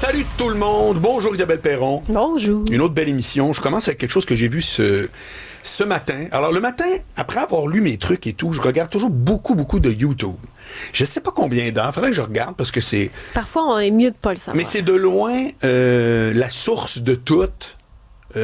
Salut tout le monde. Bonjour Isabelle Perron. Bonjour. Une autre belle émission. Je commence avec quelque chose que j'ai vu ce matin. Alors le matin, après avoir lu mes trucs et tout, je regarde toujours beaucoup de YouTube. Je sais pas combien d'heures. Faudrait que je regarde parce que c'est... Parfois, on est mieux de pas le savoir. Mais c'est de loin la source de tout. Ton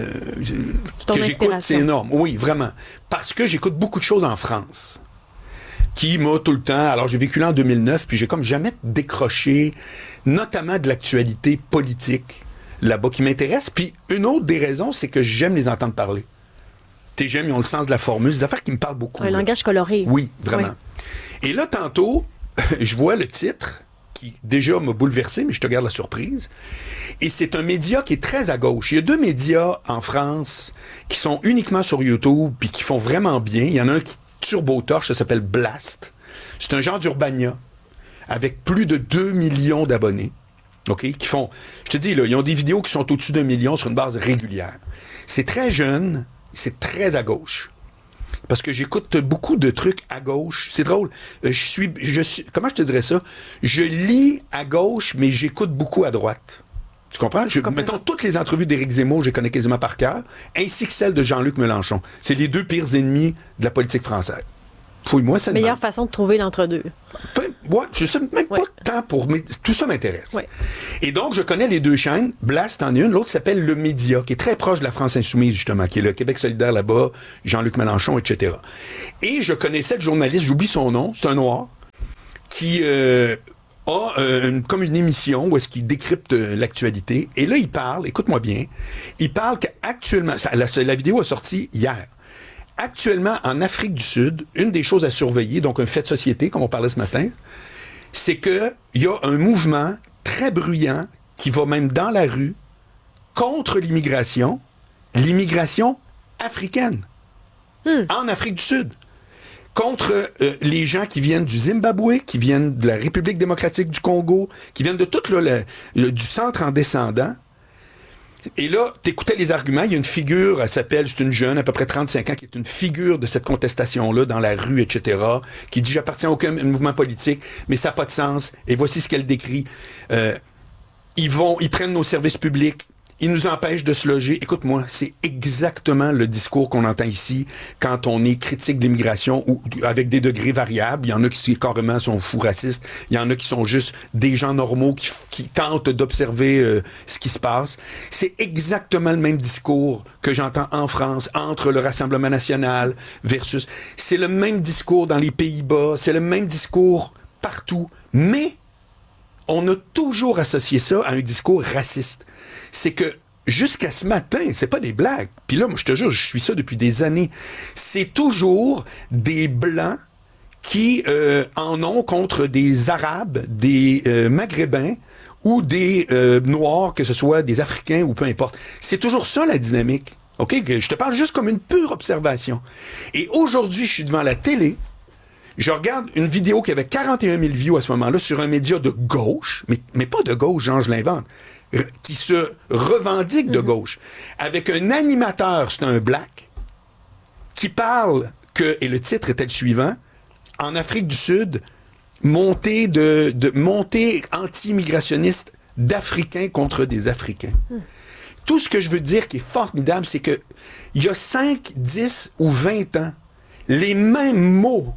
Que j'écoute, inspiration. c'est énorme. Oui, vraiment. Parce que j'écoute beaucoup de choses en France. Qui m'a tout le temps... Alors, j'ai vécu là en 2009, puis j'ai comme jamais décroché, notamment de l'actualité politique là-bas qui m'intéresse. Puis une autre des raisons, c'est que j'aime les entendre parler. J'aime, ils ont le sens de la formule. C'est des affaires qui me parlent beaucoup. Un là. langage coloré. Oui, vraiment. Oui. Et là, tantôt, je vois le titre qui déjà m'a bouleversé, mais je te garde la surprise. Et c'est un média qui est très à gauche. Il y a 2 médias en France qui sont uniquement sur YouTube puis qui font vraiment bien. Il y en a un qui turbo-torche, ça s'appelle Blast. C'est un genre d'Urbania avec plus de 2 millions d'abonnés. OK? Qui font... Je te dis, là, ils ont des vidéos qui sont au-dessus d'1 million sur une base régulière. C'est très jeune, c'est très à gauche. Parce que j'écoute beaucoup de trucs à gauche. C'est drôle. Je suis, comment je te dirais ça? Je lis à gauche, mais j'écoute beaucoup à droite. Tu comprends? Mettons, toutes les entrevues d'Éric Zemmour, je les connais quasiment par cœur, ainsi que celles de Jean-Luc Mélenchon. C'est les 2 pires ennemis de la politique française. Fouille-moi, c'est Meilleure façon de trouver l'entre-deux. Ouais, je sais même pas tant pour... Mais tout ça m'intéresse. Ouais. Et donc, je connais les 2 chaînes. Blast en est une. L'autre s'appelle Le Média, qui est très proche de la France Insoumise, justement, qui est le Québec solidaire là-bas, Jean-Luc Mélenchon, etc. Et je connaissais le journaliste, j'oublie son nom, c'est un noir, qui a comme une émission où est-ce qu'il décrypte l'actualité. Et là, il parle, écoute-moi bien, il parle qu'actuellement... La vidéo a sorti hier. Actuellement, en Afrique du Sud, une des choses à surveiller, donc un fait de société, comme on parlait ce matin, c'est qu'il y a un mouvement très bruyant qui va même dans la rue contre l'immigration africaine, en Afrique du Sud, contre les gens qui viennent du Zimbabwe, qui viennent de la République démocratique du Congo, qui viennent de tout du centre en descendant. Et là, t'écoutais les arguments, il y a une figure, c'est une jeune, à peu près 35 ans, qui est une figure de cette contestation-là dans la rue, etc., qui dit « J'appartiens à aucun mouvement politique, mais ça n'a pas de sens. » Et voici ce qu'elle décrit. Ils prennent nos services publics, ils nous empêchent de se loger. Écoute-moi, c'est exactement le discours qu'on entend ici quand on est critique de l'immigration ou avec des degrés variables. Il y en a qui carrément sont fous racistes. Il y en a qui sont juste des gens normaux qui tentent d'observer ce qui se passe. C'est exactement le même discours que j'entends en France entre le Rassemblement national versus... C'est le même discours dans les Pays-Bas. C'est le même discours partout. Mais on a toujours associé ça à un discours raciste. C'est que jusqu'à ce matin, c'est pas des blagues. Puis là, moi, je te jure, je suis ça depuis des années. C'est toujours des Blancs qui en ont contre des Arabes, des Maghrébins ou des Noirs, que ce soit des Africains ou peu importe. C'est toujours ça, la dynamique. OK? Je te parle juste comme une pure observation. Et aujourd'hui, je suis devant la télé. Je regarde une vidéo qui avait 41 000 views à ce moment-là sur un média de gauche, mais pas de gauche, genre je l'invente, qui se revendique de gauche, avec un animateur, c'est un black, qui parle que, et le titre était le suivant, en Afrique du Sud, montée anti-immigrationniste d'Africains contre des Africains. Tout ce que je veux dire qui est formidable, c'est que il y a 5, 10 ou 20 ans, les mêmes mots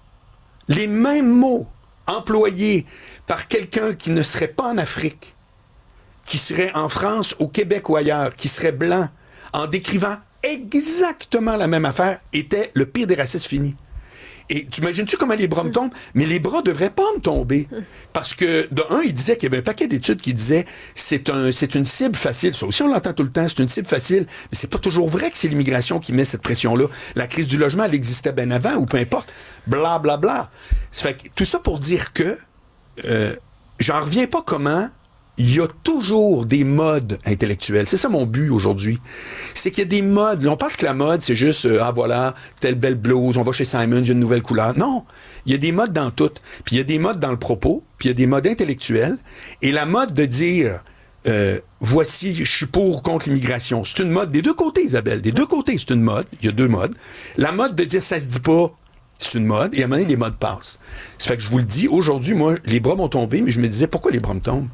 employés par quelqu'un qui ne serait pas en Afrique, qui serait en France, au Québec ou ailleurs, qui serait blanc, en décrivant exactement la même affaire, était le pire des racistes finis. Et tu imagines-tu comment les bras me tombent? Mais les bras devraient pas me tomber. Parce que, de un, il disait qu'il y avait un paquet d'études qui disaient c'est une cible facile. Ça aussi, on l'entend tout le temps, c'est une cible facile. Mais c'est pas toujours vrai que c'est l'immigration qui met cette pression-là. La crise du logement, elle existait bien avant, ou peu importe. Bla, bla, bla. Ça fait que, tout ça pour dire que j'en reviens pas comment il y a toujours des modes intellectuels. C'est ça mon but aujourd'hui. C'est qu'il y a des modes. On pense que la mode, c'est juste, voilà, telle belle blouse, on va chez Simon, j'ai une nouvelle couleur. Non. Il y a des modes dans tout. Puis il y a des modes dans le propos, puis il y a des modes intellectuels. Et la mode de dire, voici, je suis pour ou contre l'immigration. C'est une mode des 2 côtés, Isabelle. Des 2 côtés, c'est une mode. Il y a 2 modes. La mode de dire, ça se dit pas, c'est une mode. Et à un moment donné, les modes passent. Ça fait que je vous le dis, aujourd'hui, moi, les bras m'ont tombé, mais je me disais, pourquoi les bras me tombent?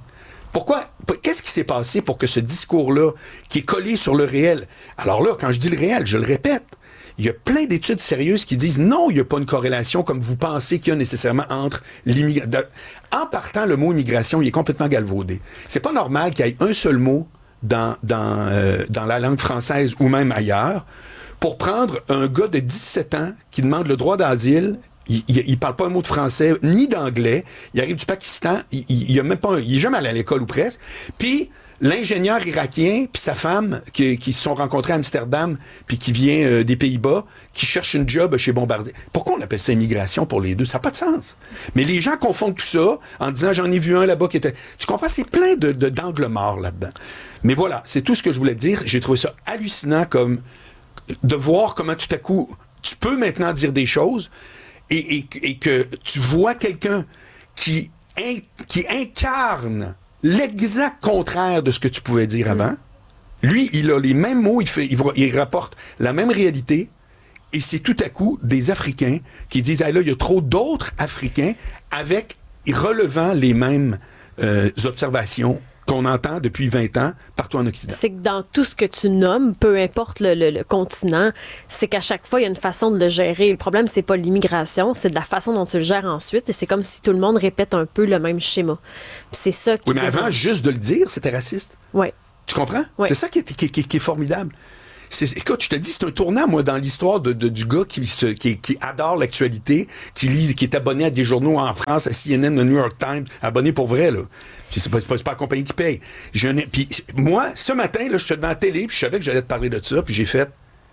Pourquoi? Qu'est-ce qui s'est passé pour que ce discours-là, qui est collé sur le réel... Alors là, quand je dis le réel, je le répète, il y a plein d'études sérieuses qui disent non, il n'y a pas une corrélation comme vous pensez qu'il y a nécessairement entre l'immigration. En partant, le mot immigration, il est complètement galvaudé. C'est pas normal qu'il y ait un seul mot dans la langue française ou même ailleurs pour prendre un gars de 17 ans qui demande le droit d'asile. Il parle pas un mot de français ni d'anglais. Il arrive du Pakistan. Il est jamais allé à l'école ou presque. Puis l'ingénieur irakien puis sa femme qui se sont rencontrés à Amsterdam puis qui vient des Pays-Bas, qui cherche une job chez Bombardier. Pourquoi on appelle ça immigration pour les deux? Ça n'a pas de sens. Mais les gens confondent tout ça en disant j'en ai vu un là-bas qui était... Tu comprends? C'est plein d'angles morts là-dedans. Mais voilà, c'est tout ce que je voulais te dire. J'ai trouvé ça hallucinant comme de voir comment tout à coup tu peux maintenant dire des choses et que tu vois quelqu'un qui incarne l'exact contraire de ce que tu pouvais dire avant. Lui, il a les mêmes mots, il rapporte la même réalité, et c'est tout à coup des Africains qui disent là, il y a trop d'autres Africains relevant les mêmes observations qu'on entend depuis 20 ans partout en Occident. C'est que dans tout ce que tu nommes, peu importe le continent, c'est qu'à chaque fois, il y a une façon de le gérer. Le problème, c'est pas l'immigration, c'est de la façon dont tu le gères ensuite. Et c'est comme si tout le monde répète un peu le même schéma. Puis c'est ça qui... Oui, mais avant, juste de le dire, c'était raciste. Oui. Tu comprends? Oui. C'est ça qui est formidable. Écoute, je te dis, c'est un tournant, moi, dans l'histoire du gars qui adore l'actualité, qui est abonné à des journaux en France, à CNN, le New York Times, abonné pour vrai, là. C'est pas la compagnie qui paye. Puis moi, ce matin, là, je suis devant la télé, puis je savais que j'allais te parler de ça, puis j'ai fait...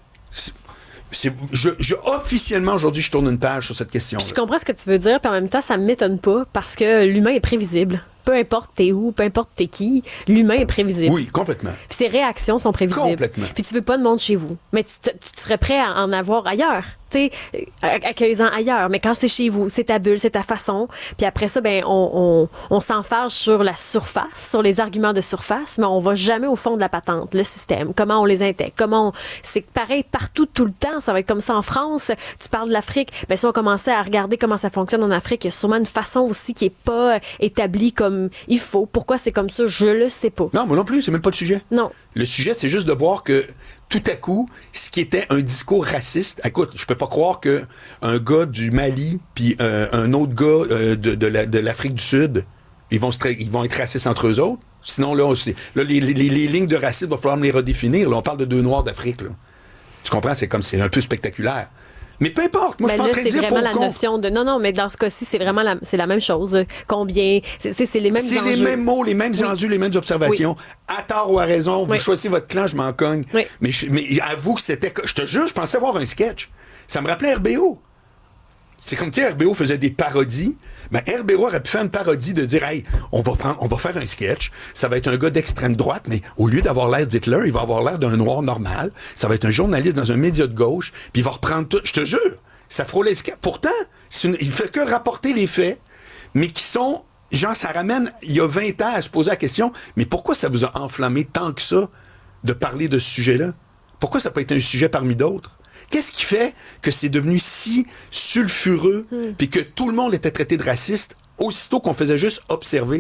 officiellement, aujourd'hui, je tourne une page sur cette question-là. Je comprends ce que tu veux dire, puis en même temps, ça m'étonne pas, parce que l'humain est prévisible. Peu importe t'es où, peu importe t'es qui, l'humain est prévisible. Oui, complètement. Puis ses réactions sont prévisibles. Complètement. Puis tu veux pas de monde chez vous, mais tu serais prêt à en avoir ailleurs. Tu sais, accueillant ailleurs. Mais quand c'est chez vous, c'est ta bulle, c'est ta façon. Puis après ça, ben on s'enfarge sur la surface, sur les arguments de surface, mais on va jamais au fond de la patente, le système, comment on les intègre, c'est pareil partout, tout le temps. Ça va être comme ça en France. Tu parles de l'Afrique. Ben si on commençait à regarder comment ça fonctionne en Afrique, il y a sûrement une façon aussi qui est pas établie comme il faut. Pourquoi c'est comme ça? Je le sais pas. Non, moi non plus, c'est même pas le sujet. Non. Le sujet, c'est juste de voir que tout à coup, ce qui était un discours raciste, écoute, je peux pas croire que un gars du Mali puis un autre gars de l'Afrique du Sud, ils vont être racistes entre eux autres. Sinon, là les lignes de racisme, il va falloir me les redéfinir. Là, on parle de 2 Noirs d'Afrique. Là. Tu comprends? C'est un peu spectaculaire. Mais peu importe. Moi, je suis pas en train de dire c'est vraiment la notion de... Non, mais dans ce cas-ci, c'est vraiment c'est la même chose. Combien... C'est les mêmes enjeux. C'est les mêmes mots, les mêmes enjeux, les mêmes observations. Oui. À tort ou à raison, vous choisissez votre clan, je m'en cogne. Oui. Mais avoue que c'était... Je te jure, je pensais avoir un sketch. Ça me rappelait RBO. C'est comme, tu sais, RBO faisait des parodies. Ben, RBO aurait pu faire une parodie de dire, hey, on va faire un sketch. Ça va être un gars d'extrême droite, mais au lieu d'avoir l'air d'Hitler, il va avoir l'air d'un noir normal. Ça va être un journaliste dans un média de gauche, puis il va reprendre tout. Je te jure, ça frôlait le sketch. Pourtant, il fait que rapporter les faits, mais qui sont, genre, ça ramène, il y a 20 ans à se poser la question, mais pourquoi ça vous a enflammé tant que ça de parler de ce sujet-là? Pourquoi ça peut être un sujet parmi d'autres? Qu'est-ce qui fait que c'est devenu si sulfureux puis que tout le monde était traité de raciste aussitôt qu'on faisait juste observer?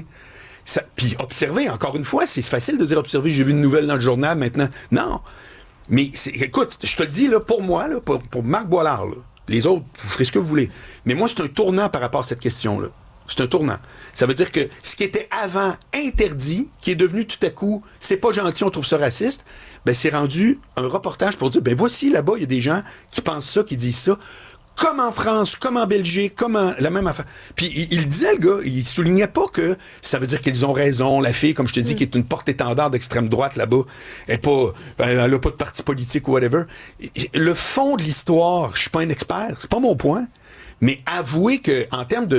Puis observer, encore une fois, c'est facile de dire observer, j'ai vu une nouvelle dans le journal maintenant. Non. Mais écoute, je te le dis, là, pour moi, là, pour Marc Boilard, là, les autres, vous ferez ce que vous voulez. Mais moi, c'est un tournant par rapport à cette question-là. C'est un tournant. Ça veut dire que ce qui était avant interdit, qui est devenu tout à coup, c'est pas gentil, on trouve ça raciste, ben c'est rendu un reportage pour dire, ben voici là-bas, il y a des gens qui pensent ça, qui disent ça, comme en France, comme en Belgique, la même affaire. Puis il disait, le gars, il soulignait pas que ça veut dire qu'ils ont raison. La fille, comme je te dis, qui est une porte-étendard d'extrême droite là-bas, elle a pas de parti politique ou whatever. Le fond de l'histoire, je suis pas un expert, c'est pas mon point. Mais avouez que en termes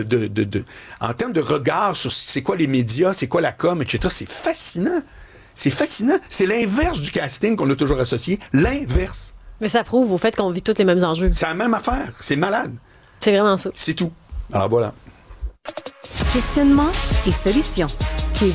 de regard sur c'est quoi les médias, c'est quoi la com, etc., c'est fascinant. C'est fascinant. C'est l'inverse du casting qu'on a toujours associé. L'inverse. Mais ça prouve au fait qu'on vit tous les mêmes enjeux. C'est la même affaire. C'est malade. C'est vraiment ça. C'est tout. Alors voilà. Questionnement et solutions. Cube.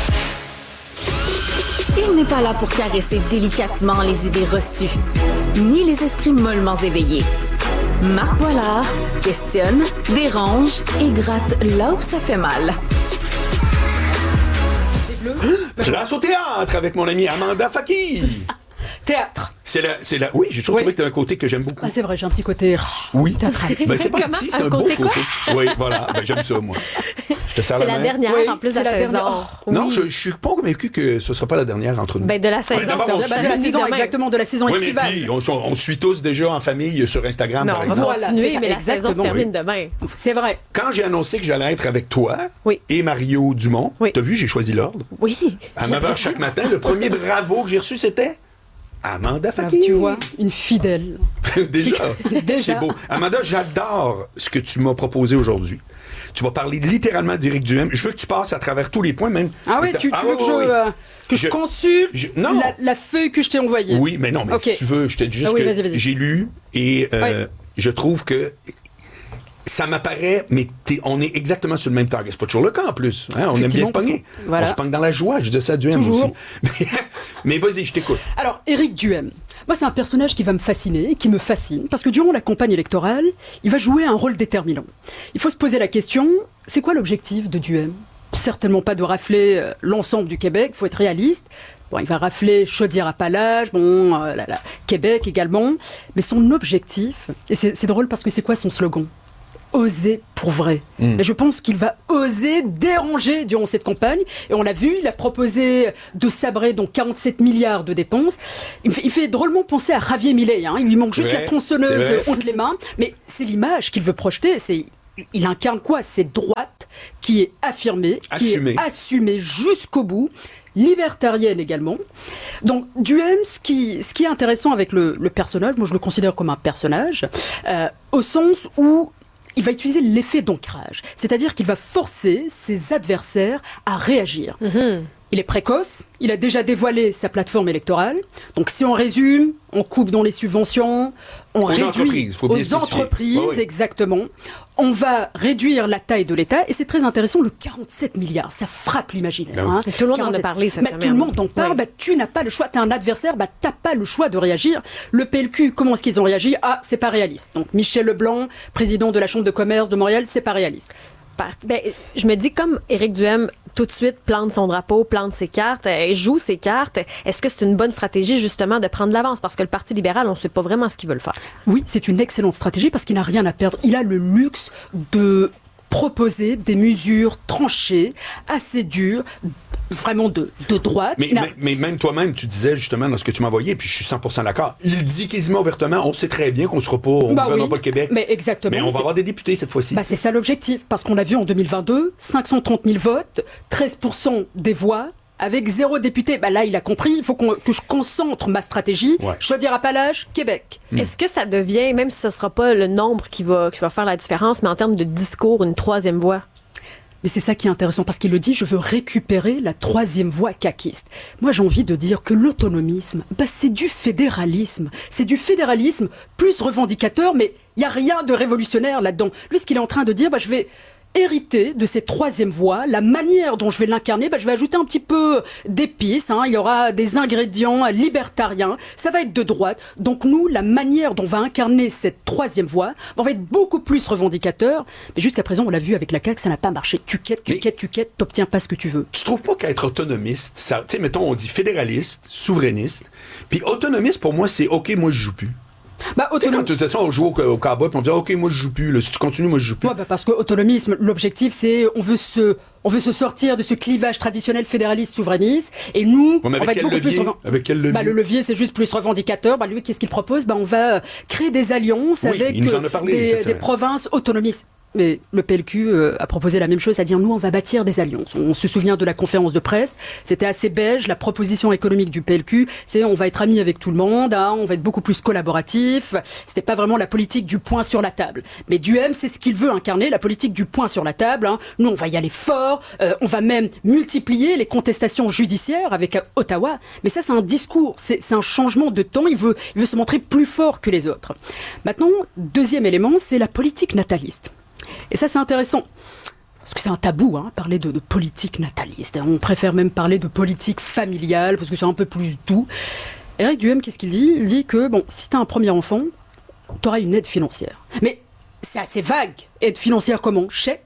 Il n'est pas là pour caresser délicatement les idées reçues, ni les esprits mollement éveillés. Marc Boilard questionne, dérange et gratte là où ça fait mal. Place au théâtre avec mon amie Amanda Fakir. Théâtre. Oui, j'ai toujours trouvé que tu as un côté que j'aime beaucoup. Ah, c'est vrai, j'ai un petit côté oui. théâtral. Ben, c'est pas petit, c'est un beau côté. Oui, voilà, j'aime ça, moi. Je te serre C'est la la main. dernière, Oui, en plus de c'est la la saison. dernière. Oui. Non, je suis pas convaincu que ce sera pas la dernière entre nous. Ben, de la saison. d'abord, on De la suit. saison, Demain. exactement, de la saison Oui, mais estivale. puis, on suit tous déjà en famille sur Instagram, Non, par on va exemple. Voilà, continuer, c'est ça, mais la saison se exactement. termine demain. C'est vrai. Quand j'ai annoncé que j'allais être avec toi Oui. et Mario Dumont, Oui. t'as vu, j'ai choisi l'ordre. Oui. À 9h chaque matin, le premier bravo que j'ai reçu, c'était Amanda Ah, Fakir. tu vois, une fidèle. Déjà. Déjà. C'est beau. Amanda, j'adore ce que tu m'as proposé aujourd'hui. Tu vas parler littéralement d'Éric Duhaime. Je veux que tu passes à travers tous les points, même. Ah oui, tu veux que je consulte non. la feuille que je t'ai envoyée? Oui, mais non, mais Ok. si tu veux, je te dis juste Ah oui, que vas-y. j'ai lu et je trouve que ça m'apparaît, mais on est exactement sur le même target. C'est pas toujours le cas en plus. Hein? On aime bien se Effectivement, parce pogner. que- voilà. On se pogne dans la joie. Je dis ça à Duhaime Toujours. aussi. Mais vas-y, je t'écoute. Alors, Éric Duhaime. Moi, c'est un personnage qui va me fasciner, qui me fascine, parce que durant la campagne électorale, il va jouer un rôle déterminant. Il faut se poser la question, c'est quoi l'objectif de Duhaime? Certainement pas de rafler l'ensemble du Québec, il faut être réaliste. Bon, il va rafler Chaudière-Appalaches, Québec également. Mais son objectif, et c'est drôle parce que c'est quoi son slogan? Oser pour vrai. Et je pense qu'il va oser déranger durant cette campagne. Et on l'a vu, il a proposé de sabrer donc 47 milliards de dépenses. Il fait drôlement penser à Javier Milei. Hein. Il lui manque juste Ouais, la c'est tronçonneuse vrai. entre les mains. Mais c'est l'image qu'il veut projeter. Il incarne quoi? Cette droite qui est affirmée, qui Assumée. est assumée jusqu'au bout, libertarienne également. Donc Duhaime, ce qui est intéressant avec le personnage, moi je le considère comme un personnage, au sens où il va utiliser l'effet d'ancrage, c'est-à-dire qu'il va forcer ses adversaires à réagir. Il est précoce, il a déjà dévoilé sa plateforme électorale. Donc si on résume, on coupe dans les subventions, on réduit entreprises, faut bien aux spécifier. entreprises, Ouais, ouais. exactement. On va réduire la taille de l'État et c'est très intéressant, le 47 milliards, ça frappe l'imaginaire. Ben oui. Hein. Et tout le monde en a 47. parlé cette Tout semaine. le monde en parle, Oui. tu n'as pas le choix, t'es un adversaire, t'as pas le choix de réagir. Le PLQ, comment est-ce qu'ils ont réagi? Ah, c'est pas réaliste. Donc Michel Leblanc, président de la Chambre de commerce de Montréal, c'est pas réaliste. Ben, je me dis, comme Éric Duhaime, tout de suite, plante son drapeau, plante ses cartes, joue ses cartes, est-ce que c'est une bonne stratégie, justement, de prendre l'avance? Parce que le Parti libéral, on ne sait pas vraiment ce qu'ils veulent faire. Oui, c'est une excellente stratégie parce qu'il n'a rien à perdre. Il a le luxe de proposer des mesures tranchées, assez dures, vraiment de droite. Mais même toi-même, tu disais justement dans ce que tu m'as envoyé, puis je suis 100% d'accord. Il dit quasiment ouvertement, on sait très bien qu'on ne sera pas, on ne gouvernera pas le Québec. Mais exactement. Mais on va avoir des députés cette fois-ci. C'est ça l'objectif, parce qu'on a vu en 2022, 530 000 votes, 13% des voix, avec 0 député. Là, il a compris, il faut que je concentre ma stratégie. Ouais. Chaudière-Appalaches, Québec. Est-ce que ça devient, même si ce ne sera pas le nombre qui va faire la différence, mais en termes de discours, une troisième voie? Mais c'est ça qui est intéressant, parce qu'il le dit, je veux récupérer la troisième voie caquiste. Moi, j'ai envie de dire que l'autonomisme, c'est du fédéralisme. C'est du fédéralisme plus revendicateur, mais il n'y a rien de révolutionnaire là-dedans. Lui, ce qu'il est en train de dire, je vais hériter de cette troisième voie, la manière dont je vais l'incarner, je vais ajouter un petit peu d'épices, il y aura des ingrédients libertariens, ça va être de droite. Donc nous, la manière dont on va incarner cette troisième voie, on va être beaucoup plus revendicateur. Mais jusqu'à présent, on l'a vu avec la CAQ, ça n'a pas marché. Tu quêtes, t'obtiens pas ce que tu veux. Tu trouves pas qu'être autonomiste, ça, tu sais, mettons, on dit fédéraliste, souverainiste, puis autonomiste, pour moi, c'est OK, moi, je joue plus. Tu sais, quand tu disais ça, on joue au cowboy, puis on dit OK, moi, je joue plus. Là, si tu continues, moi, je joue plus. Ouais, parce que autonomisme, l'objectif, c'est on veut se sortir de ce clivage traditionnel fédéraliste souverainiste, et nous, Ouais, mais on va avec être beaucoup quel levier? plus Avec quel levier? le levier, c'est juste plus revendicateur. Lui, qu'est-ce qu'il propose? On va créer des alliances Oui, avec il nous en a parlé cette des semaine. provinces autonomistes. Mais le PLQ a proposé la même chose, c'est-à-dire nous, on va bâtir des alliances. On se souvient de la conférence de presse, c'était assez beige, la proposition économique du PLQ, c'est on va être amis avec tout le monde, on va être beaucoup plus collaboratif. C'était pas vraiment la politique du poing sur la table. Mais Duhaime, c'est ce qu'il veut incarner, la politique du poing sur la table. Nous, on va y aller fort, on va même multiplier les contestations judiciaires avec Ottawa. Mais ça, c'est un discours, c'est un changement de ton, il veut se montrer plus fort que les autres. Maintenant, deuxième élément, c'est la politique nataliste. Et ça, c'est intéressant. Parce que c'est un tabou, parler de politique nataliste. On préfère même parler de politique familiale, parce que c'est un peu plus doux. Éric Duhaime, qu'est-ce qu'il dit? Il dit que, si tu as un premier enfant, tu auras une aide financière. Mais c'est assez vague. Aide financière comment? Chèque?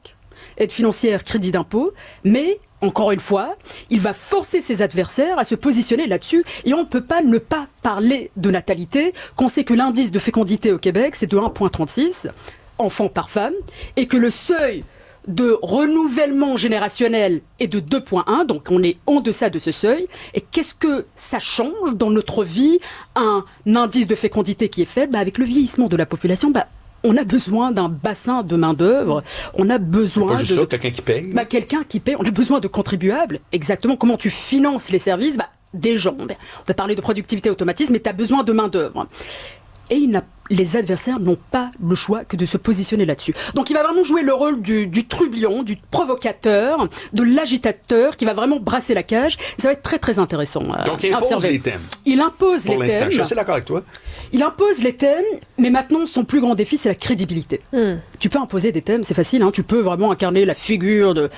aide financière, crédit d'impôt, mais encore une fois, il va forcer ses adversaires à se positionner là-dessus et on ne peut pas ne pas parler de natalité quand on sait que l'indice de fécondité au Québec, c'est de 1,36 enfants par femme et que le seuil de renouvellement générationnel est de 2,1, donc on est en deçà de ce seuil. Et qu'est-ce que ça change dans notre vie, un indice de fécondité qui est faible? Avec le vieillissement de la population, on a besoin d'un bassin de main-d'œuvre, on a besoin pas juste ça, quelqu'un qui paye. Quelqu'un qui paye, on a besoin de contribuables. Exactement, comment tu finances les services? Des gens. On peut parler de productivité automatisme, mais tu as besoin de main-d'œuvre. Et les adversaires n'ont pas le choix que de se positionner là-dessus. Donc il va vraiment jouer le rôle du trublion, du provocateur, de l'agitateur, qui va vraiment brasser la cage. Et ça va être très très intéressant Donc il impose les thèmes. Il impose les thèmes. Je suis assez d'accord avec toi. Il impose les thèmes, mais maintenant son plus grand défi, c'est la crédibilité. Tu peux imposer des thèmes, c'est facile. Tu peux vraiment incarner la figure de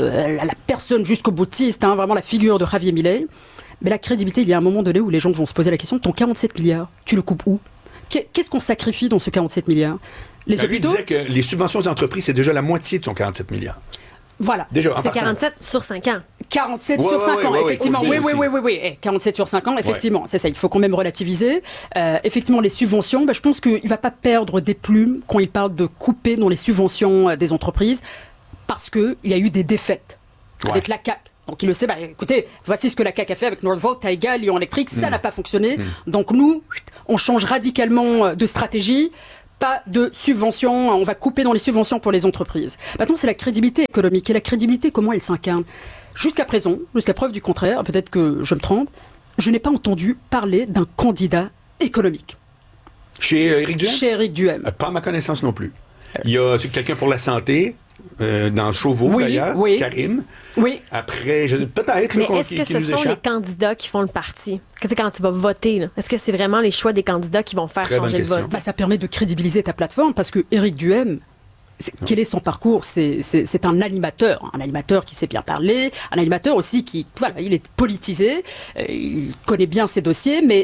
la personne jusqu'au boutiste, vraiment la figure de Javier Milei. Mais la crédibilité, il y a un moment donné où les gens vont se poser la question, ton 47 milliards, tu le coupes où? Qu'est-ce qu'on sacrifie dans ce 47 milliards? Les hôpitaux? Lui disait que les subventions aux entreprises, c'est déjà la moitié de son 47 milliards. Voilà. Déjà, c'est 47 sur 5 ans. 47 sur 5 ans, effectivement. Oui. 47 sur 5 ans, effectivement. C'est ça, il faut quand même relativiser. Effectivement, les subventions, je pense qu'il ne va pas perdre des plumes quand il parle de couper dans les subventions des entreprises parce qu'il y a eu des défaites avec la CAQ. Donc il le sait, écoutez, voici ce que la CAQ a fait avec Northvolt, Taïga, Lyon Électrique, ça n'a pas fonctionné. Donc nous, on change radicalement de stratégie, pas de subventions, on va couper dans les subventions pour les entreprises. Maintenant, c'est la crédibilité économique. Et la crédibilité, comment elle s'incarne? Jusqu'à présent, jusqu'à preuve du contraire, peut-être que je me trompe, je n'ai pas entendu parler d'un candidat économique. Chez Éric Duhaime? Chez Éric Duhaime. Pas à ma connaissance non plus. Il y a quelqu'un pour la santé, dans Chauveau d'ailleurs, Karim. Oui. Après, peut-être. Mais est-ce que ce sont les candidats qui font le parti? Quand tu vas voter, est-ce que c'est vraiment les choix des candidats qui vont faire changer le vote? Ça permet de crédibiliser ta plateforme parce que Éric Duhaime, quel est son parcours? C'est un animateur qui sait bien parler, un animateur aussi qui, il est politisé, il connaît bien ses dossiers, mais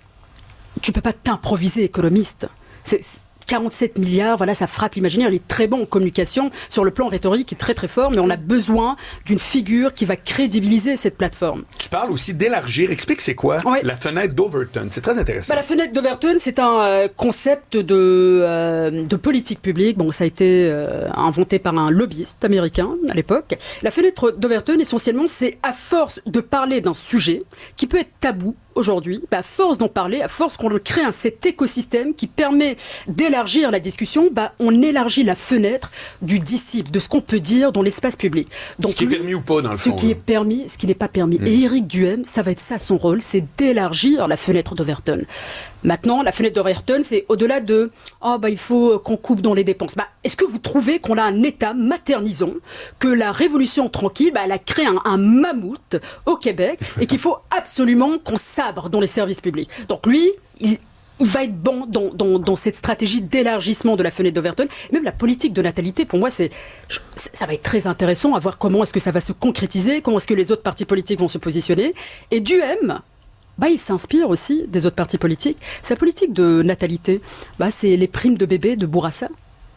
tu peux pas t'improviser économiste. 47 milliards, ça frappe l'imaginaire. Il est très bon en communication. Sur le plan rhétorique, il est très très fort, mais on a besoin d'une figure qui va crédibiliser cette plateforme. Tu parles aussi d'élargir. Explique c'est quoi la fenêtre d'Overton. C'est très intéressant. La fenêtre d'Overton, c'est un concept de politique publique. Ça a été inventé par un lobbyiste américain à l'époque. La fenêtre d'Overton, essentiellement, c'est à force de parler d'un sujet qui peut être tabou aujourd'hui, à force d'en parler, à force qu'on crée cet écosystème qui permet d'élargir la discussion, on élargit la fenêtre du disciple, de ce qu'on peut dire dans l'espace public. Donc, ce qui est permis ou pas, dans le fond. Ce qui est permis, ce qui n'est pas permis. Et Éric Duhaime, ça va être ça son rôle, c'est d'élargir la fenêtre d'Overton. Maintenant, la fenêtre d'Overton, c'est au-delà de il faut qu'on coupe dans les dépenses. Est-ce que vous trouvez qu'on a un État maternisant, que la Révolution tranquille, elle a créé un mammouth au Québec et qu'il faut absolument qu'on sabre dans les services publics? Donc lui, il va être bon dans cette stratégie d'élargissement de la fenêtre d'Overton. Même la politique de natalité, pour moi, ça va être très intéressant à voir comment est-ce que ça va se concrétiser, comment est-ce que les autres partis politiques vont se positionner. Et Duhaime, il s'inspire aussi des autres partis politiques. Sa politique de natalité, c'est les primes de bébé de Bourassa.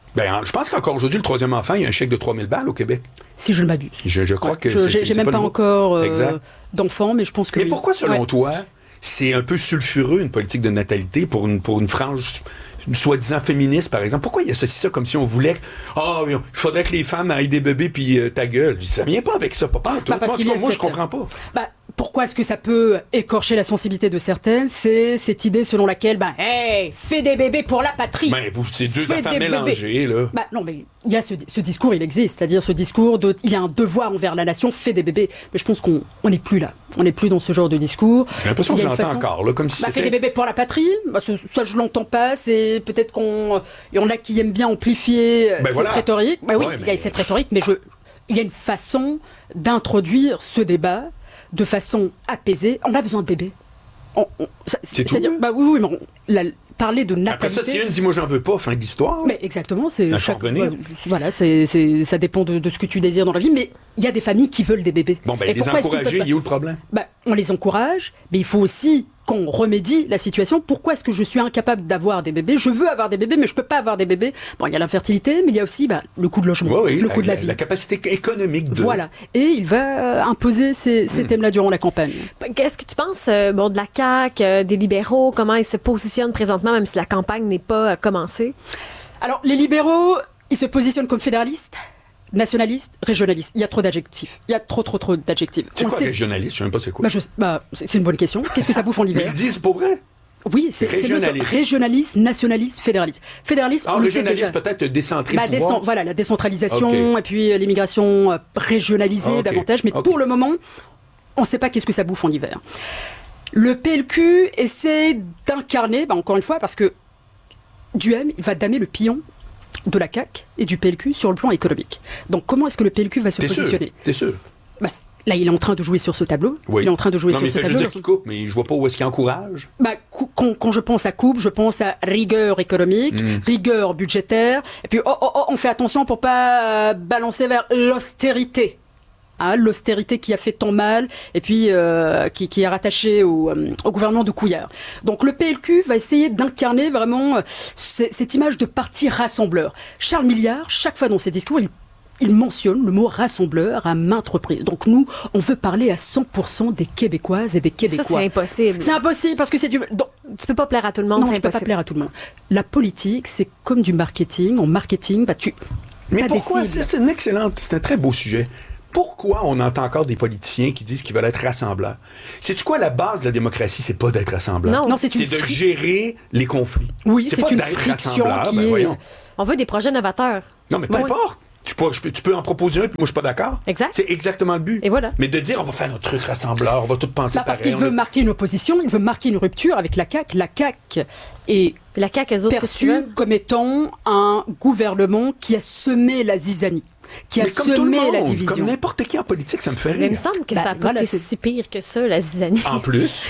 Je pense qu'encore aujourd'hui, le troisième enfant, il y a un chèque de 3000 balles au Québec. Si je ne m'abuse. Je crois que j'ai même pas encore d'enfants, mais je pense que Mais pourquoi, selon toi, c'est un peu sulfureux, une politique de natalité, pour une frange soi-disant féministe, par exemple? Pourquoi il associe ça comme si on voulait il faudrait que les femmes aillent des bébés puis ta gueule? Ça vient pas avec ça, papa. Moi, je comprends pas. Pourquoi est-ce que ça peut écorcher la sensibilité de certaines? C'est cette idée selon laquelle, fais des bébés pour la patrie. C'est deux affaires mélangées, là. Non, mais il y a ce discours, il existe. C'est-à-dire ce discours il y a un devoir envers la nation, fais des bébés. Mais je pense qu'on n'est plus là. On n'est plus dans ce genre de discours. J'ai l'impression que je l'entends encore, là, comme si fais des bébés pour la patrie. Ça, je l'entends pas. C'est peut-être il y en a qui aiment bien amplifier cette rhétorique. Il y a cette rhétorique, mais il y a une façon d'introduire ce débat de façon apaisée. On a besoin de bébés. C'est-à-dire, oui, mais parler de natalité. Après ça, si une dit moi j'en veux pas, fin de l'histoire. Mais exactement, ça dépend de ce que tu désires dans la vie, mais il y a des familles qui veulent des bébés. Bon, ben, Et les pourquoi est-ce qu'ils encourager, peuvent il y a où le problème? pas on les encourage, mais il faut aussi qu'on remédie la situation. Pourquoi est-ce que je suis incapable d'avoir des bébés? Je veux avoir des bébés, mais je peux pas avoir des bébés. Bon, il y a l'infertilité, mais il y a aussi le coût de logement, le coût de la vie. La capacité économique de... Voilà. Et il va imposer ces thèmes-là durant la campagne. Qu'est-ce que tu penses de la CAQ, des libéraux, comment ils se positionnent présentement, même si la campagne n'est pas commencée? Alors, les libéraux, ils se positionnent comme fédéralistes, nationalistes, régionalistes. Il y a trop d'adjectifs. Il y a trop d'adjectifs. C'est quoi régionaliste? Je sais même pas c'est quoi. C'est une bonne question. Qu'est-ce que ça bouffe en hiver? Mais ils disent pour vrai? Oui, c'est régionaliste, nationaliste, fédéraliste. Fédéraliste, on le sait déjà. Régionaliste peut-être décentrer le pouvoir. Voilà, la décentralisation, et puis l'immigration régionalisée davantage. Mais pour le moment, on ne sait pas qu'est-ce que ça bouffe en hiver. Le PLQ essaie d'incarner, encore une fois, parce que Duhem, il va damer le pion de la CAQ et du PLQ sur le plan économique. Donc comment est-ce que le PLQ va se positionner? T'es sûr? Là, il est en train de jouer sur ce tableau. Oui. Il est en train de jouer sur ce tableau. Je qu'il coupe, mais je vois pas où est-ce qu'il encourage. Quand je pense à coupe, je pense à rigueur économique, rigueur budgétaire, et puis on fait attention pour pas balancer vers l'austérité. L'austérité qui a fait tant mal, et puis qui est rattachée au gouvernement de Couillard. Donc le PLQ va essayer d'incarner vraiment cette image de parti rassembleur. Charles Milliard, chaque fois dans ses discours, il mentionne le mot rassembleur à maintes reprises. Donc nous, on veut parler à 100% des Québécoises et des Québécois. Ça, c'est impossible. C'est impossible parce que c'est du... Tu peux pas plaire à tout le monde, non, c'est tu peux pas plaire à tout le monde. La politique, c'est comme du marketing. En marketing, Mais pourquoi? C'est un très beau sujet. Pourquoi on entend encore des politiciens qui disent qu'ils veulent être rassembleurs? C'est-tu quoi la base de la démocratie? C'est pas d'être rassembleur. Non, c'est de gérer les conflits. Oui, c'est pas une d'être friction rassembleur. qui est... Voyons. On veut des projets novateurs. Non, mais peu importe. Tu peux en proposer un, puis moi, je suis pas d'accord. Exact. C'est exactement le but. Et voilà. Mais de dire, on va faire un truc rassembleur, on va tout penser pareil. Parce qu'il veut marquer une opposition, il veut marquer une rupture avec la CAQ. La CAQ est perçue comme étant un gouvernement qui a semé la zizanie, qui a semé la division. Comme n'importe qui en politique, ça me fait rire. Mais il me semble que ça n'a pas été si pire que ça, la zizanie. En plus.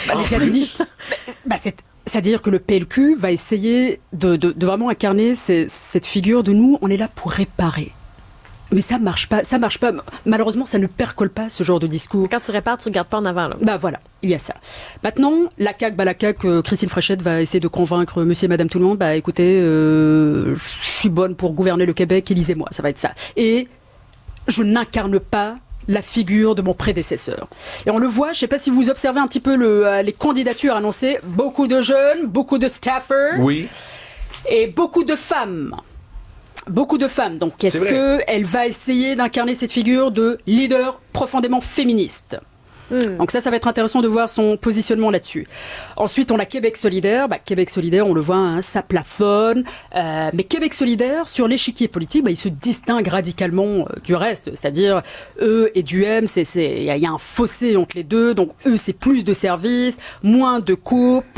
C'est-à-dire que le PLQ va essayer de vraiment incarner cette figure de nous, on est là pour réparer. Mais ça marche pas. Malheureusement, ça ne percole pas ce genre de discours. Quand tu répares, tu regardes pas en avant, là. Voilà, il y a ça. Maintenant, la CAQ, Christine Fréchette va essayer de convaincre monsieur et madame tout le monde, écoutez, je suis bonne pour gouverner le Québec, élisez-moi, ça va être ça. Et je n'incarne pas la figure de mon prédécesseur. Et on le voit, je sais pas si vous observez un petit peu les candidatures annoncées, beaucoup de jeunes, beaucoup de staffers. Oui. Et beaucoup de femmes. Beaucoup de femmes. Donc, est-ce qu'elle va essayer d'incarner cette figure de leader profondément féministe? Donc ça va être intéressant de voir son positionnement là-dessus. Ensuite, on a Québec solidaire. Québec solidaire, on le voit, ça plafonne. Mais Québec solidaire, sur l'échiquier politique, il se distingue radicalement du reste. C'est-à-dire, eux et Duhem, il y a un fossé entre les deux. Donc eux, c'est plus de services, moins de coupes,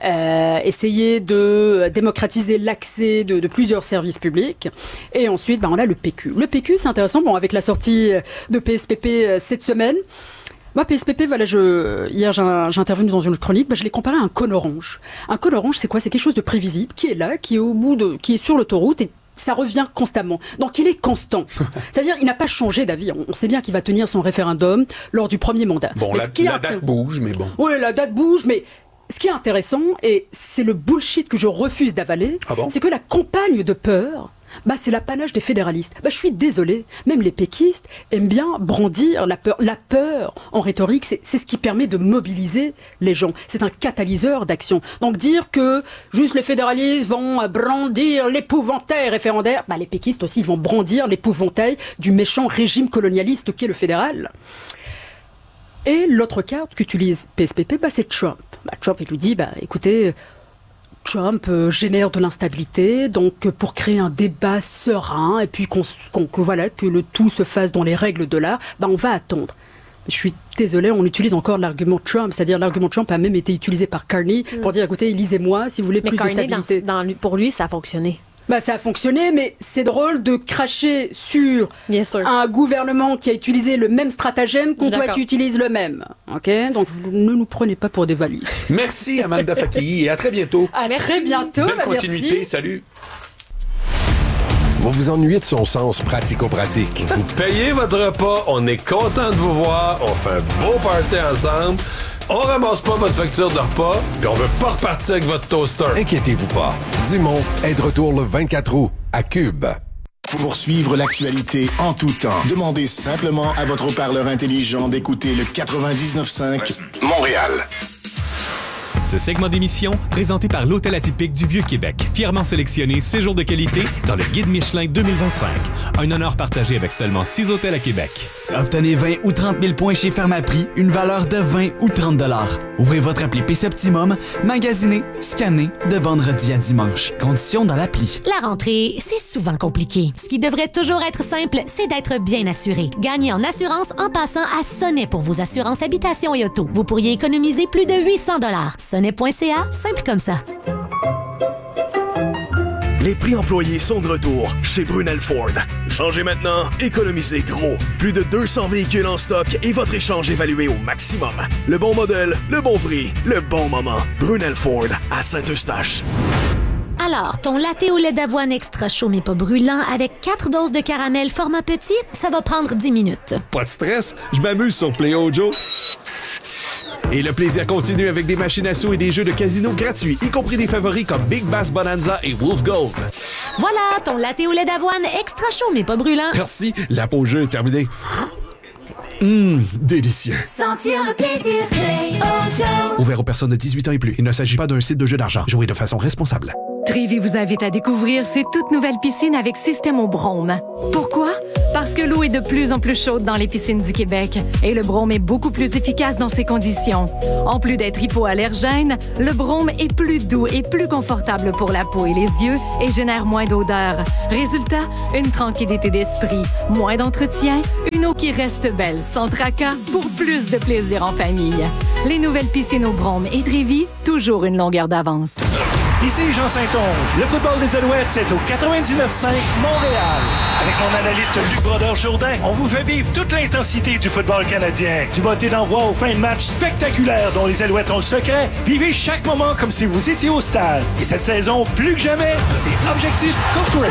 essayer de démocratiser l'accès de plusieurs services publics. Et ensuite, on a le PQ. Le PQ, c'est intéressant. Avec la sortie de PSPP cette semaine, moi, PSPP, hier, j'ai intervenu dans une chronique, je l'ai comparé à un cône orange. Un cône orange, c'est quoi? C'est quelque chose de prévisible, qui est là, qui est qui est sur l'autoroute et ça revient constamment. Donc, il est constant. C'est-à-dire, il n'a pas changé d'avis. On sait bien qu'il va tenir son référendum lors du premier mandat. Bon, la date bouge, mais bon. Oui, la date bouge, mais ce qui est intéressant, et c'est le bullshit que je refuse d'avaler, c'est que la campagne de peur, c'est l'apanage des fédéralistes. Je suis désolée, même les péquistes aiment bien brandir la peur. La peur, en rhétorique, c'est ce qui permet de mobiliser les gens. C'est un catalyseur d'action. Donc dire que juste les fédéralistes vont brandir l'épouvantail référendaire, les péquistes aussi vont brandir l'épouvantail du méchant régime colonialiste qu'est le fédéral. Et l'autre carte qu'utilise PSPP, c'est Trump. Trump, il nous dit, écoutez, Trump génère de l'instabilité, donc pour créer un débat serein et puis que le tout se fasse dans les règles de l'art, on va attendre. Je suis désolée, on utilise encore l'argument Trump, c'est-à-dire l'argument Trump a même été utilisé par Carney pour dire écoutez, élisez-moi si vous voulez plus de stabilité. Pour lui, ça a fonctionné. Ça a fonctionné, mais c'est drôle de cracher sur un gouvernement qui a utilisé le même stratagème quand toi tu utilises le même. Ok, donc ne nous prenez pas pour des valises. Merci Amanda Fakii et à très bientôt. À très bientôt. Belle continuité, salut. Vous vous ennuyez de son sens pratico-pratique. Vous payez votre repas, on est content de vous voir, on fait un beau party ensemble, on ramasse pas votre facture de repas, puis on veut pas repartir avec votre toaster. Inquiétez-vous pas. Dumont est de retour le 24 août à Cube. Pour suivre l'actualité en tout temps, demandez simplement à votre haut-parleur intelligent d'écouter le 99.5 Montréal. Ce segment d'émission, présenté par l'Hôtel Atypique du Vieux-Québec, fièrement sélectionné 6 jours de qualité dans le Guide Michelin 2025. Un honneur partagé avec seulement 6 hôtels à Québec. Obtenez 20 ou 30 000 points chez Pharmaprix, une valeur de 20 ou 30 $. Ouvrez votre appli PC Optimum, magasinez, scannez de vendredi à dimanche. Conditions dans l'appli. La rentrée, c'est souvent compliqué. Ce qui devrait toujours être simple, c'est d'être bien assuré. Gagnez en assurance en passant à Sonnet pour vos assurances habitation et auto. Vous pourriez économiser plus de 800 $. Sonnet.ca, simple comme ça. Les prix employés sont de retour chez Brunel Ford. Changez maintenant, économisez gros. Plus de 200 véhicules en stock et votre échange évalué au maximum. Le bon modèle, le bon prix, le bon moment. Brunel Ford à Saint-Eustache. Alors, ton latte au lait d'avoine extra chaud mais pas brûlant avec 4 doses de caramel format petit, ça va prendre 10 minutes. Pas de stress, je m'amuse sur Play Ojo. Et le plaisir continue avec des machines à sous et des jeux de casino gratuits, y compris des favoris comme Big Bass Bonanza et Wolf Gold. Voilà, ton latte au lait d'avoine extra chaud mais pas brûlant. Merci, la pause jeu est terminée. Délicieux. Sentir le plaisir, Play Ojo. Ouvert aux personnes de 18 ans et plus. Il ne s'agit pas d'un site de jeu d'argent. Jouez de façon responsable. Trévi vous invite à découvrir ses toutes nouvelles piscines avec système au brome. Pourquoi? Parce que l'eau est de plus en plus chaude dans les piscines du Québec et le brome est beaucoup plus efficace dans ces conditions. En plus d'être hypoallergène, le brome est plus doux et plus confortable pour la peau et les yeux et génère moins d'odeur. Résultat, une tranquillité d'esprit, moins d'entretien, une eau qui reste belle sans tracas pour plus de plaisir en famille. Les nouvelles piscines au brome et Trévi, toujours une longueur d'avance. Ici Jean Saint-Onge. Le football des Alouettes, c'est au 99.5 Montréal. Avec mon analyste Luc Brodeur-Jourdain, on vous fait vivre toute l'intensité du football canadien. Du botté d'envoi aux fins de match spectaculaires dont les Alouettes ont le secret. Vivez chaque moment comme si vous étiez au stade. Et cette saison, plus que jamais, c'est Objectif Coupe.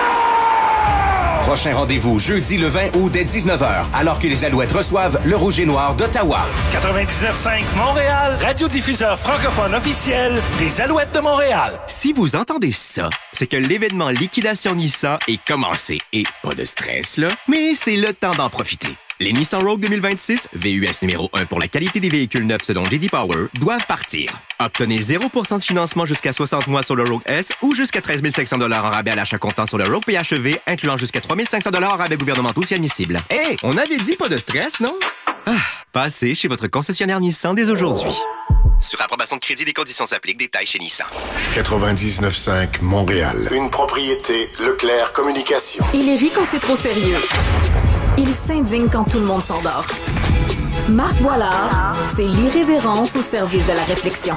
Prochain rendez-vous jeudi le 20 août dès 19h, alors que les Alouettes reçoivent le Rouge et Noir d'Ottawa. 99.5 Montréal, radiodiffuseur francophone officiel des Alouettes de Montréal. Si vous entendez ça, c'est que l'événement Liquidation Nissan est commencé. Et pas de stress, là, mais c'est le temps d'en profiter. Les Nissan Rogue 2026, VUS numéro 1 pour la qualité des véhicules neufs selon J.D. Power, doivent partir. Obtenez 0% de financement jusqu'à 60 mois sur le Rogue S ou jusqu'à 13 500 $ en rabais à l'achat comptant sur le Rogue PHEV, incluant jusqu'à 3 500 $ en rabais gouvernementaux si admissible. Hey, on avait dit pas de stress, non? Passez chez votre concessionnaire Nissan dès aujourd'hui. Sur approbation de crédit, des conditions s'appliquent. Détails chez Nissan. 99.5 Montréal. Une propriété Leclerc Communication. Il rit quand c'est trop sérieux. Il s'indigne quand tout le monde s'endort. Marc Boilard, c'est l'irrévérence au service de la réflexion.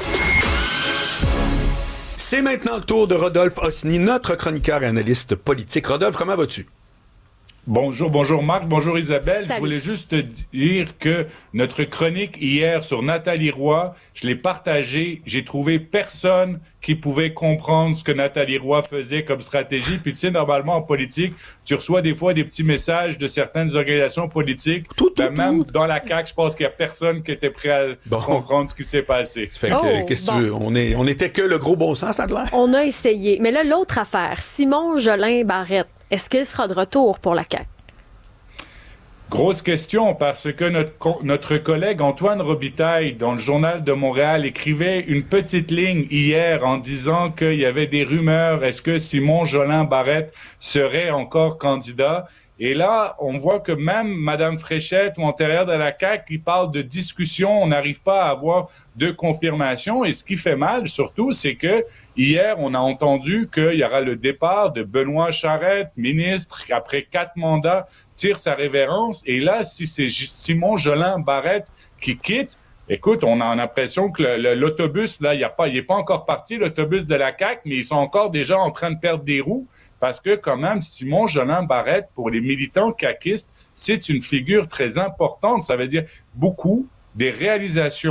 C'est maintenant le tour de Rodolphe Osny, notre chroniqueur et analyste politique. Rodolphe, comment vas-tu? Bonjour Marc, bonjour Isabelle. Salut. Je voulais juste te dire que notre chronique hier sur Nathalie Roy, je l'ai partagée. J'ai trouvé personne qui pouvait comprendre ce que Nathalie Roy faisait comme stratégie. Puis tu sais, normalement en politique, tu reçois des fois des petits messages de certaines organisations politiques. Même dans la CAQ, je pense qu'il y a personne qui était prêt à comprendre ce qui s'est passé. Fait que, qu'est-ce que tu veux? On était que le gros bon sens, ça a l'air? On a essayé. Mais là, l'autre affaire, Simon Jolin Barrette, est-ce qu'il sera de retour pour la CAQ? Grosse question, parce que notre collègue Antoine Robitaille, dans le Journal de Montréal, écrivait une petite ligne hier en disant qu'il y avait des rumeurs. Est-ce que Simon Jolin Barrette serait encore candidat? Et là, on voit que même Mme Fréchette ou antérieure de la CAQ, il parle de discussion, on n'arrive pas à avoir de confirmation. Et ce qui fait mal, surtout, c'est que hier, on a entendu qu'il y aura le départ de Benoît Charette, ministre, qui après 4 mandats, tire sa révérence. Et là, si c'est Simon Jolin Barrette qui quitte, écoute, on a l'impression que l'autobus, là, il est pas encore parti, l'autobus de la CAQ, mais ils sont encore déjà en train de perdre des roues. Parce que quand même, Simon Jolin Barrette, pour les militants caquistes, c'est une figure très importante. Ça veut dire beaucoup des réalisations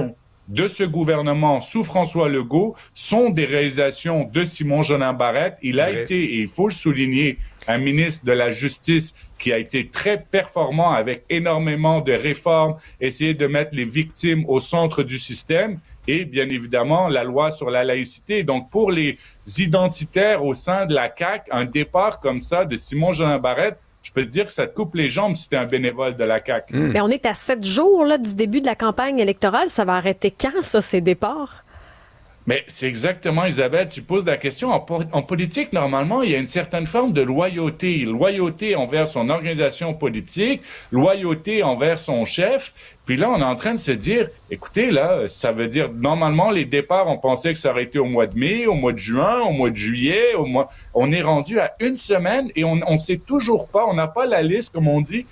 de ce gouvernement sous François Legault sont des réalisations de Simon Jolin Barrette. Il a été, et il faut le souligner, un ministre de la Justice qui a été très performant avec énormément de réformes, essayer de mettre les victimes au centre du système et bien évidemment la loi sur la laïcité. Donc pour les identitaires au sein de la CAQ, un départ comme ça de Simon Jolin Barrette, je peux te dire que ça te coupe les jambes si t'es un bénévole de la CAQ. Mais on est à 7 jours là, du début de la campagne électorale. Ça va arrêter quand, ça, ces départs? Mais c'est exactement, Isabelle, tu poses la question. En politique, normalement, il y a une certaine forme de loyauté. Loyauté envers son organisation politique, loyauté envers son chef. Puis là, on est en train de se dire, écoutez, là, ça veut dire, normalement, les départs, on pensait que ça aurait été au mois de mai, au mois de juin, au mois de juillet, on est rendu à une semaine et on sait toujours pas, on n'a pas la liste, comme on dit,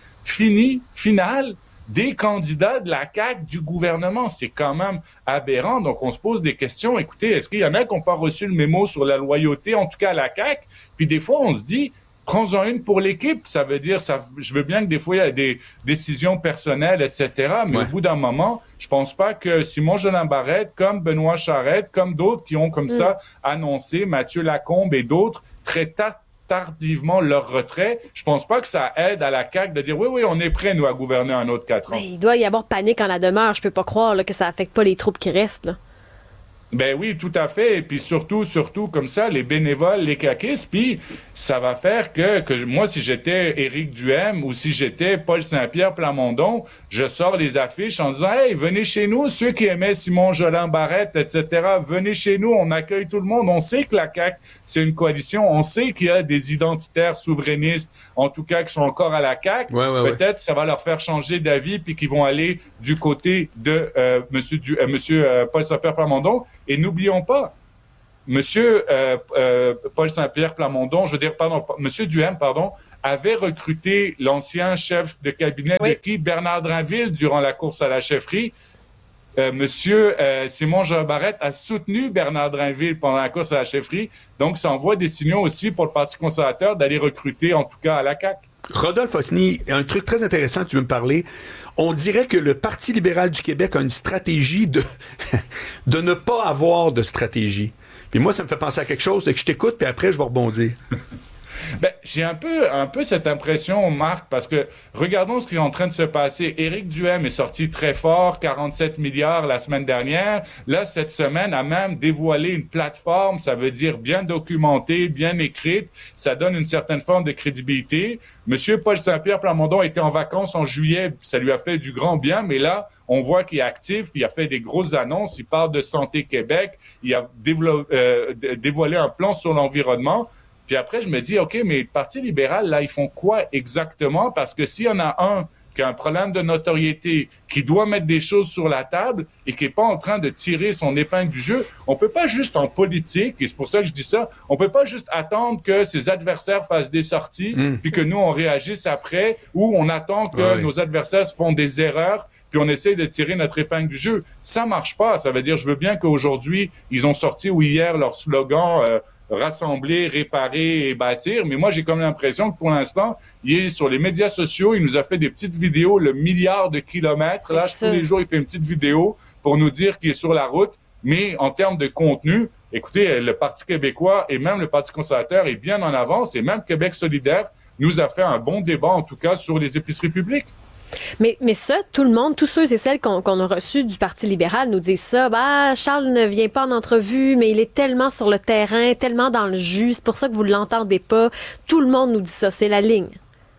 finale des candidats de la CAQ, du gouvernement. C'est quand même aberrant. Donc, on se pose des questions. Écoutez, est-ce qu'il y en a qui n'ont pas reçu le mémo sur la loyauté, en tout cas à la CAQ? Puis des fois, on se dit, prends-en une pour l'équipe. Ça veut dire, je veux bien que des fois, il y a des décisions personnelles, etc. Mais au bout d'un moment, je pense pas que Simon Jolin Barrette, comme Benoît Charette, comme d'autres qui ont comme ça annoncé, Mathieu Lacombe et d'autres, très tardivement leur retrait, je pense pas que ça aide à la CAQ de dire oui, on est prêt, nous, à gouverner un autre 4 ans. Mais il doit y avoir panique en la demeure. Je peux pas croire là, que ça affecte pas les troupes qui restent, là. Ben oui, tout à fait. Et puis surtout, comme ça, les bénévoles, les caquistes, puis ça va faire que moi, si j'étais Éric Duhaime ou si j'étais Paul Saint-Pierre Plamondon, je sors les affiches en disant « Hey, venez chez nous, ceux qui aimaient Simon Jolin Barrette, etc., venez chez nous, on accueille tout le monde. » On sait que la CAQ, c'est une coalition. On sait qu'il y a des identitaires souverainistes, en tout cas, qui sont encore à la CAQ. Peut-être ça va leur faire changer d'avis puis qu'ils vont aller du côté de monsieur Paul Saint-Pierre Plamondon. Et n'oublions pas, Monsieur Paul Saint-Pierre Plamondon, Monsieur Duhaime, avait recruté l'ancien chef de cabinet de qui? Bernard Drinville durant la course à la chefferie. Monsieur Simon Jolin Barrette a soutenu Bernard Drinville pendant la course à la chefferie. Donc, ça envoie des signaux aussi pour le Parti conservateur d'aller recruter, en tout cas, à la CAQ. Rodolphe Osny, un truc très intéressant, tu veux me parler. On dirait que le Parti libéral du Québec a une stratégie de ne pas avoir de stratégie. Puis moi, ça me fait penser à quelque chose, que je t'écoute, puis après, je vais rebondir. Ben, j'ai un peu cette impression, Marc, parce que regardons ce qui est en train de se passer. Éric Duhaime est sorti très fort, 47 milliards la semaine dernière. Là, cette semaine, a même dévoilé une plateforme, ça veut dire bien documentée, bien écrite. Ça donne une certaine forme de crédibilité. Monsieur Paul Saint-Pierre Plamondon était en vacances en juillet, ça lui a fait du grand bien, mais là, on voit qu'il est actif, il a fait des grosses annonces, il parle de Santé Québec, il a dévoilé un plan sur l'environnement. Puis après, je me dis, OK, mais le Parti libéral, là, ils font quoi exactement? Parce que s'il y en a un qui a un problème de notoriété, qui doit mettre des choses sur la table et qui est pas en train de tirer son épingle du jeu, on peut pas juste en politique, et c'est pour ça que je dis ça, on peut pas juste attendre que ses adversaires fassent des sorties, puis que nous, on réagisse après, ou on attend que nos adversaires se font des erreurs, puis on essaie de tirer notre épingle du jeu. Ça marche pas. Ça veut dire, je veux bien qu'aujourd'hui, ils ont sorti, ou hier, leur slogan rassembler, réparer et bâtir. Mais moi, j'ai comme l'impression que pour l'instant, il est sur les médias sociaux, il nous a fait des petites vidéos, le milliard de kilomètres. Là, tous les jours, il fait une petite vidéo pour nous dire qu'il est sur la route. Mais en termes de contenu, écoutez, le Parti québécois et même le Parti conservateur est bien en avance. Et même Québec solidaire nous a fait un bon débat, en tout cas, sur les épiceries publiques. Mais ça, tout le monde, tous ceux et celles qu'on a reçus du Parti libéral nous disent ça. Bah, Charles ne vient pas en entrevue, mais il est tellement sur le terrain, tellement dans le jus. C'est pour ça que vous ne l'entendez pas. Tout le monde nous dit ça. C'est la ligne.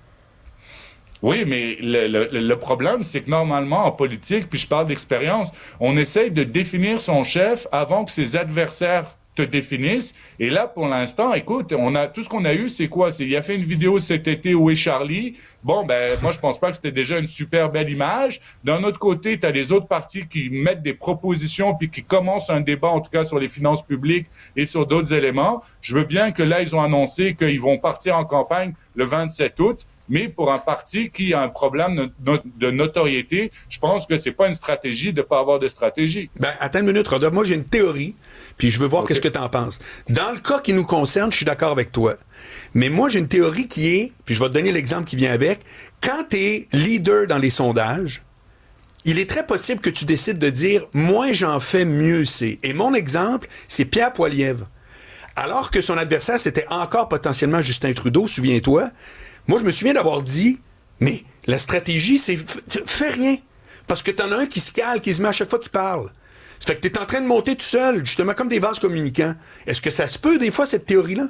Oui, mais le problème, c'est que normalement, en politique, puis je parle d'expérience, on essaye de définir son chef avant que ses adversaires te définissent. Et là, pour l'instant, écoute, tout ce qu'on a eu, c'est quoi? Il a fait une vidéo cet été, Où est Charlie? Bon, ben, moi, je pense pas que c'était déjà une super belle image. D'un autre côté, t'as les autres partis qui mettent des propositions puis qui commencent un débat, en tout cas, sur les finances publiques et sur d'autres éléments. Je veux bien que là, ils ont annoncé qu'ils vont partir en campagne le 27 août. Mais pour un parti qui a un problème de notoriété, je pense que c'est pas une stratégie de pas avoir de stratégie. Ben, attends une minute, Rodolphe. Moi, j'ai une théorie, puis je veux voir qu'est-ce que tu en penses. Dans le cas qui nous concerne, je suis d'accord avec toi. Mais moi, j'ai une théorie qui est, puis je vais te donner l'exemple qui vient avec, quand tu es leader dans les sondages, il est très possible que tu décides de dire « moins j'en fais, mieux c'est ». Et mon exemple, c'est Pierre Poilievre. Alors que son adversaire, c'était encore potentiellement Justin Trudeau, souviens-toi, moi, je me souviens d'avoir dit « mais la stratégie, c'est fais rien ». Parce que t'en as un qui se cale, qui se met à chaque fois qu'il parle. Ça fait que t'es en train de monter tout seul, justement comme des vases communicants. Est-ce que ça se peut, des fois, cette théorie-là?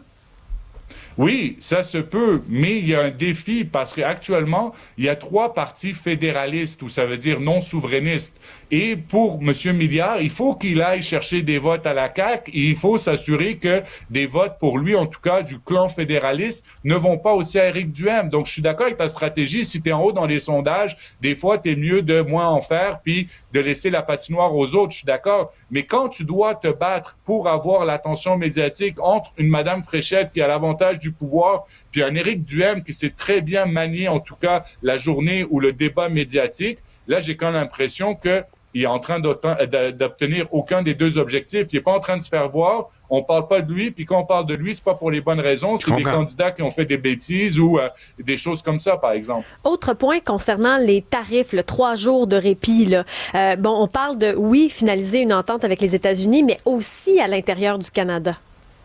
Oui, ça se peut, mais il y a un défi parce qu'actuellement, il y a 3 partis fédéralistes, ou ça veut dire non souverainistes. Et pour M. Milliard, il faut qu'il aille chercher des votes à la CAQ et il faut s'assurer que des votes pour lui, en tout cas du clan fédéraliste, ne vont pas aussi à Éric Duhaime. Donc, je suis d'accord avec ta stratégie. Si tu es en haut dans les sondages, des fois, tu es mieux de moins en faire puis de laisser la patinoire aux autres. Je suis d'accord. Mais quand tu dois te battre pour avoir l'attention médiatique entre une Madame Fréchette qui a l'avantage du pouvoir puis un Éric Duhaime qui sait très bien manier, en tout cas, la journée ou le débat médiatique, là, j'ai quand même l'impression que il est en train d'obtenir aucun des 2 objectifs. Il est pas en train de se faire voir. On parle pas de lui. Puis quand on parle de lui, c'est pas pour les bonnes raisons. C'est des candidats qui ont fait des bêtises ou des choses comme ça, par exemple. Autre point concernant les tarifs, le 3 jours de répit. Là. On parle de, oui, finaliser une entente avec les États-Unis, mais aussi à l'intérieur du Canada.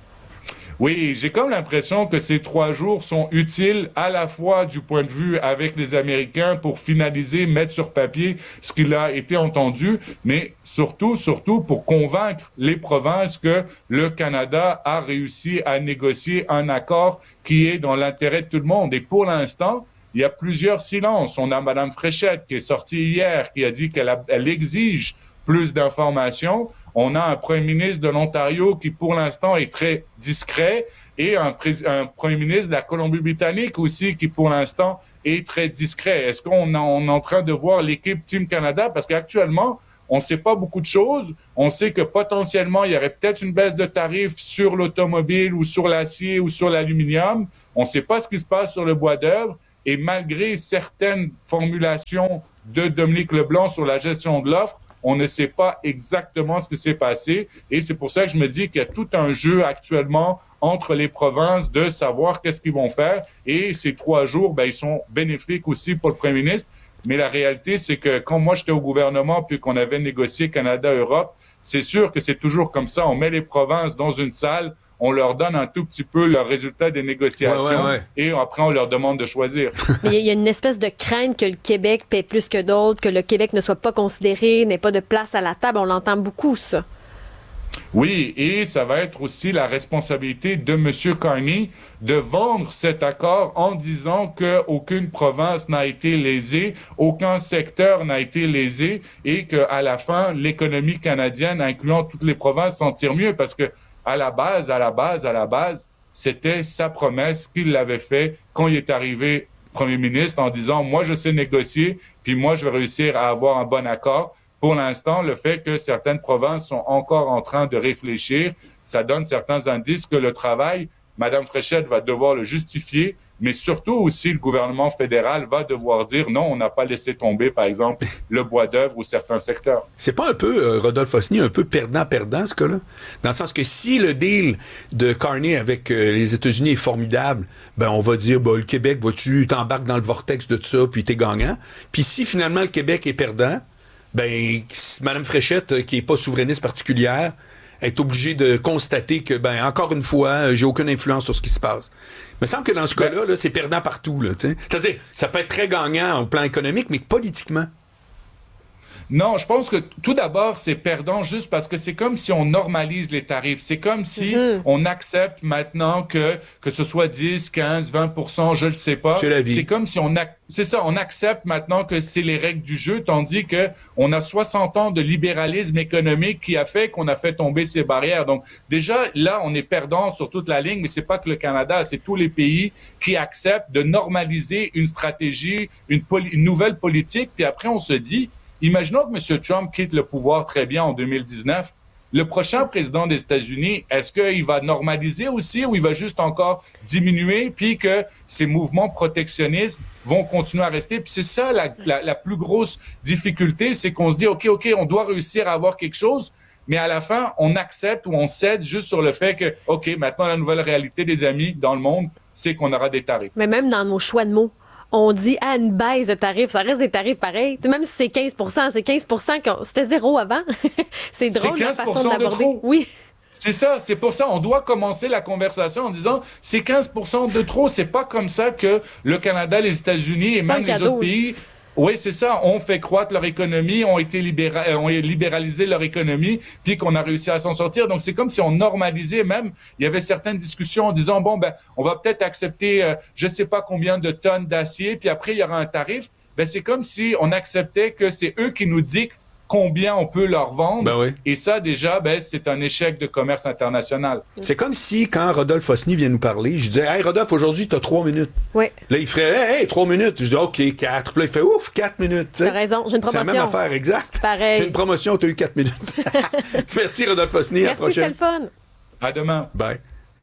Oui, j'ai comme l'impression que ces 3 jours sont utiles à la fois du point de vue avec les Américains pour finaliser, mettre sur papier ce qu'il a été entendu, mais surtout pour convaincre les provinces que le Canada a réussi à négocier un accord qui est dans l'intérêt de tout le monde. Et pour l'instant, il y a plusieurs silences. On a Mme Fréchette qui est sortie hier, qui a dit qu'elle exige plus d'informations. On a un premier ministre de l'Ontario qui, pour l'instant, est très discret et un premier ministre de la Colombie-Britannique aussi qui, pour l'instant, est très discret. Est-ce qu'on est en train de voir l'équipe Team Canada? Parce qu'actuellement, on ne sait pas beaucoup de choses. On sait que potentiellement, il y aurait peut-être une baisse de tarifs sur l'automobile ou sur l'acier ou sur l'aluminium. On ne sait pas ce qui se passe sur le bois d'œuvre. Et malgré certaines formulations de Dominique Leblanc sur la gestion de l'offre, on ne sait pas exactement ce qui s'est passé et c'est pour ça que je me dis qu'il y a tout un jeu actuellement entre les provinces de savoir qu'est-ce qu'ils vont faire et ces 3 jours, ils sont bénéfiques aussi pour le premier ministre. Mais la réalité, c'est que quand moi j'étais au gouvernement puis qu'on avait négocié Canada-Europe, c'est sûr que c'est toujours comme ça. On met les provinces dans une salle, on leur donne un tout petit peu le résultat des négociations et après, on leur demande de choisir. Il y a une espèce de crainte que le Québec paie plus que d'autres, que le Québec ne soit pas considéré, n'ait pas de place à la table. On l'entend beaucoup, ça. Oui, et ça va être aussi la responsabilité de M. Carney de vendre cet accord en disant qu'aucune province n'a été lésée, aucun secteur n'a été lésé et qu'à la fin, l'économie canadienne, incluant toutes les provinces, s'en tire mieux parce que à la base, c'était sa promesse qu'il l'avait fait quand il est arrivé premier ministre en disant « Moi, je sais négocier, puis moi, je vais réussir à avoir un bon accord ». Pour l'instant, le fait que certaines provinces sont encore en train de réfléchir, ça donne certains indices que le travail, Mme Fréchette va devoir le justifier, mais surtout aussi le gouvernement fédéral va devoir dire non, on n'a pas laissé tomber, par exemple, le bois d'œuvre ou certains secteurs. C'est pas un peu, Rodolphe Osny, un peu perdant-perdant, ce cas-là? Dans le sens que si le deal de Carney avec les États-Unis est formidable, on va dire, le Québec, vois-tu, t'embarques dans le vortex de tout ça, puis t'es gagnant. Puis si finalement le Québec est perdant, Mme Fréchette, qui est pas souverainiste particulière, est obligée de constater que, encore une fois, j'ai aucune influence sur ce qui se passe. Il me semble que dans ce cas-là, c'est perdant partout. C'est-à-dire, ça peut être très gagnant au plan économique, mais politiquement. Non, je pense que tout d'abord, c'est perdant juste parce que c'est comme si on normalise les tarifs. C'est comme si on accepte maintenant que ce soit 10, 15, 20%, je le sais pas. C'est la vie. C'est comme si on accepte maintenant que c'est les règles du jeu, tandis que on a 60 ans de libéralisme économique qui a fait qu'on a fait tomber ces barrières. Donc, déjà, là, on est perdant sur toute la ligne, mais c'est pas que le Canada, c'est tous les pays qui acceptent de normaliser une stratégie, une nouvelle politique, puis après, on se dit, imaginons que M. Trump quitte le pouvoir très bien en 2019. Le prochain président des États-Unis, est-ce qu'il va normaliser aussi ou il va juste encore diminuer puis que ces mouvements protectionnistes vont continuer à rester? Puis c'est ça la plus grosse difficulté, c'est qu'on se dit, OK, on doit réussir à avoir quelque chose, mais à la fin, on accepte ou on cède juste sur le fait que, OK, maintenant la nouvelle réalité des amis dans le monde, c'est qu'on aura des tarifs. Mais même dans nos choix de mots. on dit une baisse de tarifs, ça reste des tarifs pareils. Même si c'est 15%, c'est 15% c'était zéro avant. C'est drôle la façon de l'aborder. Oui. C'est ça, c'est pour ça on doit commencer la conversation en disant c'est 15% de trop, c'est pas comme ça que le Canada, les États-Unis et même les autres pays, oui, c'est ça, ont fait croître leur économie, ont libéralisé leur économie, puis qu'on a réussi à s'en sortir. Donc c'est comme si on normalisait même, il y avait certaines discussions en disant bon ben on va peut-être accepter je sais pas combien de tonnes d'acier, puis après il y aura un tarif. Ben c'est comme si on acceptait que c'est eux qui nous dictent combien on peut leur vendre. Ben oui. Et ça, déjà, c'est un échec de commerce international. C'est comme si, quand Rodolphe Osny vient nous parler, je disais, hey, Rodolphe, aujourd'hui, t'as 3 minutes. Oui. Là, il ferait, hey, 3 minutes. Je dis, OK, 4. Puis là, il fait, ouf, 4 minutes. T'sais. T'as raison, j'ai une promotion. C'est la même affaire, exact. Pareil. J'ai une promotion, t'as eu 4 minutes. Merci, Rodolphe Osny. À la prochaine. Merci, c'était le fun. À demain. Bye.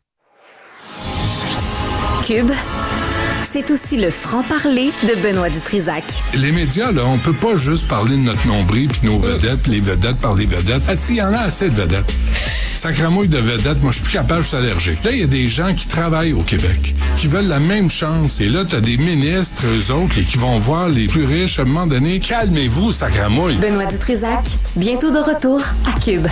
Cube, c'est aussi le franc-parler de Benoît Dutrisac. Les médias, là, on peut pas juste parler de notre nombril puis nos vedettes, puis les vedettes par les vedettes. Il y en a assez de vedettes. Sacramouille de vedettes, moi, je suis plus capable, je suis allergique. Là, il y a des gens qui travaillent au Québec, qui veulent la même chance. Et là, t'as des ministres, eux autres, qui vont voir les plus riches à un moment donné. Calmez-vous, Sacramouille. Benoît Dutrisac, bientôt de retour à Cube.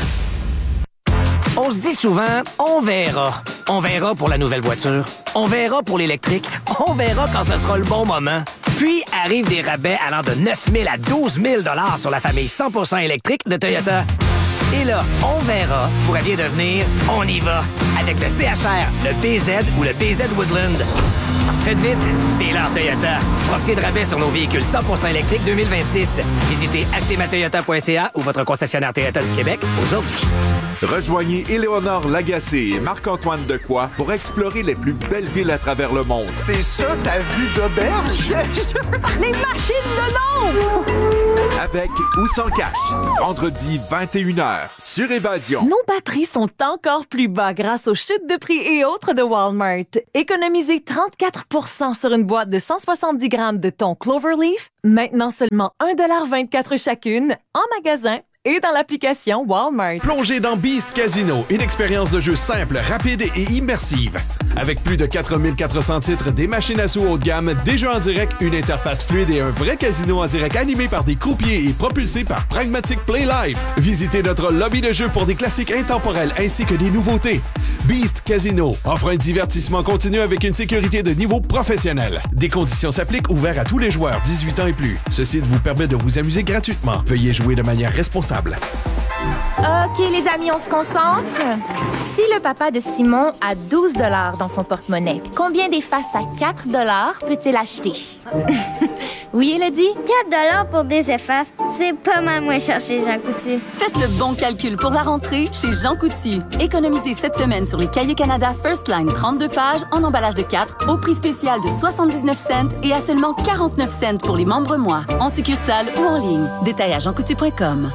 On se dit souvent, on verra. On verra pour la nouvelle voiture. On verra pour l'électrique. On verra quand ce sera le bon moment. Puis arrivent des rabais allant de 9 000 à 12 000 $ sur la famille 100% électrique de Toyota. Et là, on verra pourrait bien devenir on y va avec le CHR, le BZ ou le BZ Woodland. Faites vite, c'est l'heure Toyota. Profitez de rabais sur nos véhicules 100% électriques 2026. Visitez achetezmatoyota.ca ou votre concessionnaire Toyota du Québec aujourd'hui. Rejoignez Éléonore Lagacé et Marc-Antoine Decoy pour explorer les plus belles villes à travers le monde. C'est ça ta vue d'auberge? Les machines de l'ombre! Avec ou sans cash. Vendredi 21h sur Évasion. Nos bas prix sont encore plus bas grâce aux chutes de prix et autres de Walmart. Économisez 34% sur une boîte de 170 grammes de thon Cloverleaf. Maintenant seulement 1,24 $ chacune en magasin et dans l'application Walmart. Plongez dans Beast Casino, une expérience de jeu simple, rapide et immersive. Avec plus de 4400 titres, des machines à sous haut de gamme, des jeux en direct, une interface fluide et un vrai casino en direct animé par des croupiers et propulsé par Pragmatic Play Live. Visitez notre lobby de jeu pour des classiques intemporels ainsi que des nouveautés. Beast Casino offre un divertissement continu avec une sécurité de niveau professionnel. Des conditions s'appliquent, ouvert à tous les joueurs 18 ans et plus. Ce site vous permet de vous amuser gratuitement. Veuillez jouer de manière responsable. OK, les amis, on se concentre. Si le papa de Simon a 12 $ dans son porte-monnaie, combien d'effaces à 4 $ peut-il acheter? Oui, Elodie? 4 $ pour des effaces, c'est pas mal moins cher chez Jean Coutu. Faites le bon calcul pour la rentrée chez Jean Coutu. Économisez cette semaine sur les Cahiers Canada First Line 32 pages en emballage de 4 au prix spécial de 79 cents et à seulement 49 cents pour les membres mois. En succursale ou en ligne. Détail à jeancoutu.com.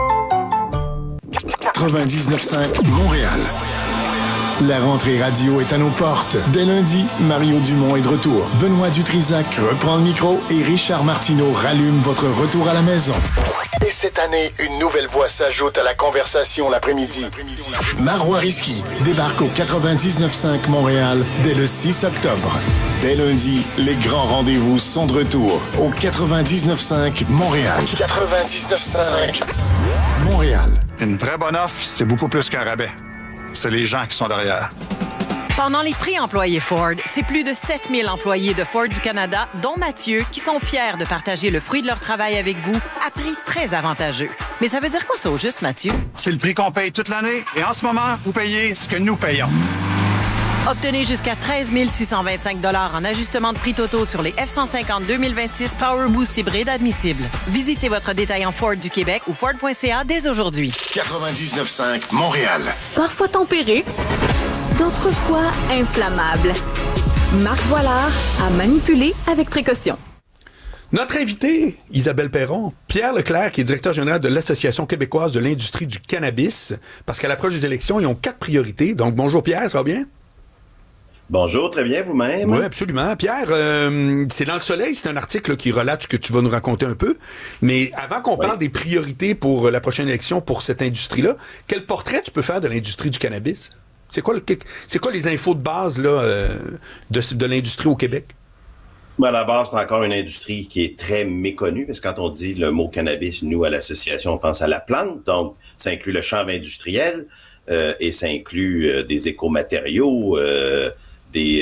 99.5 Montréal. La rentrée radio est à nos portes. Dès lundi, Mario Dumont est de retour. Benoît Dutrisac reprend le micro et Richard Martineau rallume votre retour à la maison. Et cette année, une nouvelle voix s'ajoute à la conversation l'après-midi. Marois Risky débarque au 99.5 Montréal dès le 6 octobre. Dès lundi, les grands rendez-vous sont de retour au 99.5 Montréal. 99.5 Montréal. Une vraie bonne offre, c'est beaucoup plus qu'un rabais. C'est les gens qui sont derrière. Pendant les prix employés Ford, c'est plus de 7000 employés de Ford du Canada, dont Mathieu, qui sont fiers de partager le fruit de leur travail avec vous à prix très avantageux. Mais ça veut dire quoi ça au juste, Mathieu? C'est le prix qu'on paye toute l'année et en ce moment, vous payez ce que nous payons. Obtenez jusqu'à 13 625 $ en ajustement de prix totaux sur les F-150 2026 Power Boost hybride admissibles. Visitez votre détaillant Ford du Québec ou Ford.ca dès aujourd'hui. 99.5 Montréal. Parfois tempéré, d'autres fois inflammable. Marc Boilard a manipulé avec précaution. Notre invité, Isabelle Perron, Pierre Leclerc, qui est directeur général de l'Association québécoise de l'industrie du cannabis, parce qu'à l'approche des élections, ils ont 4 priorités. Donc, bonjour Pierre, ça va bien? Bonjour, très bien, vous-même? Oui, absolument. Pierre, c'est dans le Soleil, c'est un article qui relate ce que tu vas nous raconter un peu. Mais avant qu'on parle des priorités pour la prochaine élection pour cette industrie-là, quel portrait tu peux faire de l'industrie du cannabis? C'est quoi les infos de base là, de l'industrie au Québec? À la base, c'est encore une industrie qui est très méconnue, parce que quand on dit le mot cannabis, nous, à l'association, on pense à la plante. Donc, ça inclut le chanvre industriel et ça inclut des écomatériaux, des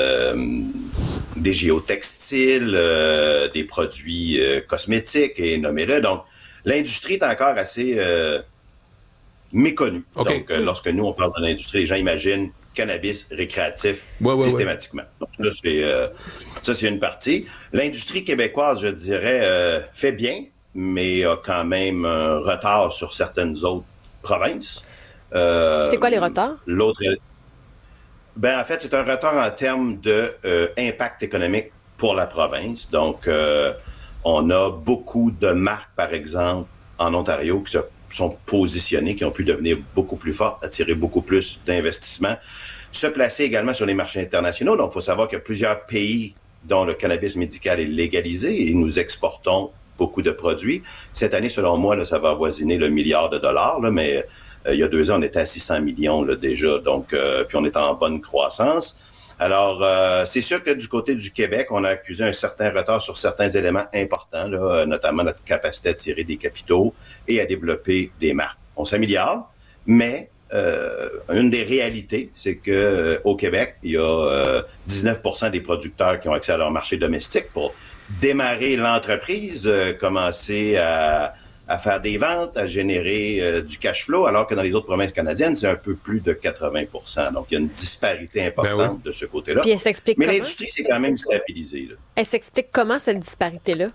géotextiles, des produits cosmétiques, et nommez-le. Donc, l'industrie est encore assez méconnue. Okay. Donc, lorsque nous, on parle de l'industrie, les gens imaginent cannabis récréatif systématiquement. Donc, ça, c'est une partie. L'industrie québécoise, je dirais, fait bien, mais a quand même un retard sur certaines autres provinces. C'est quoi les retards? L'autre, en fait, c'est un retard en termes de impact économique pour la province. Donc, on a beaucoup de marques, par exemple, en Ontario, qui sont positionnées, qui ont pu devenir beaucoup plus fortes, attirer beaucoup plus d'investissements, se placer également sur les marchés internationaux. Donc, il faut savoir qu'il y a plusieurs pays dont le cannabis médical est légalisé et nous exportons beaucoup de produits. Cette année, selon moi, là, ça va avoisiner le $1 milliard, là, mais il y a 2 ans, on était à 600 millions là, déjà, donc puis on est en bonne croissance. Alors, c'est sûr que du côté du Québec, on a accusé un certain retard sur certains éléments importants, là, notamment notre capacité à tirer des capitaux et à développer des marques. On s'améliore, mais une des réalités, c'est que au Québec, il y a 19% des producteurs qui ont accès à leur marché domestique pour démarrer l'entreprise, commencer à faire des ventes, à générer du cash flow, alors que dans les autres provinces canadiennes, c'est un peu plus de 80%. Donc, il y a une disparité importante de ce côté-là. Puis elle s'explique Mais comment? l'industrie s'est quand même stabilisée. Là. Elle s'explique comment, cette disparité-là?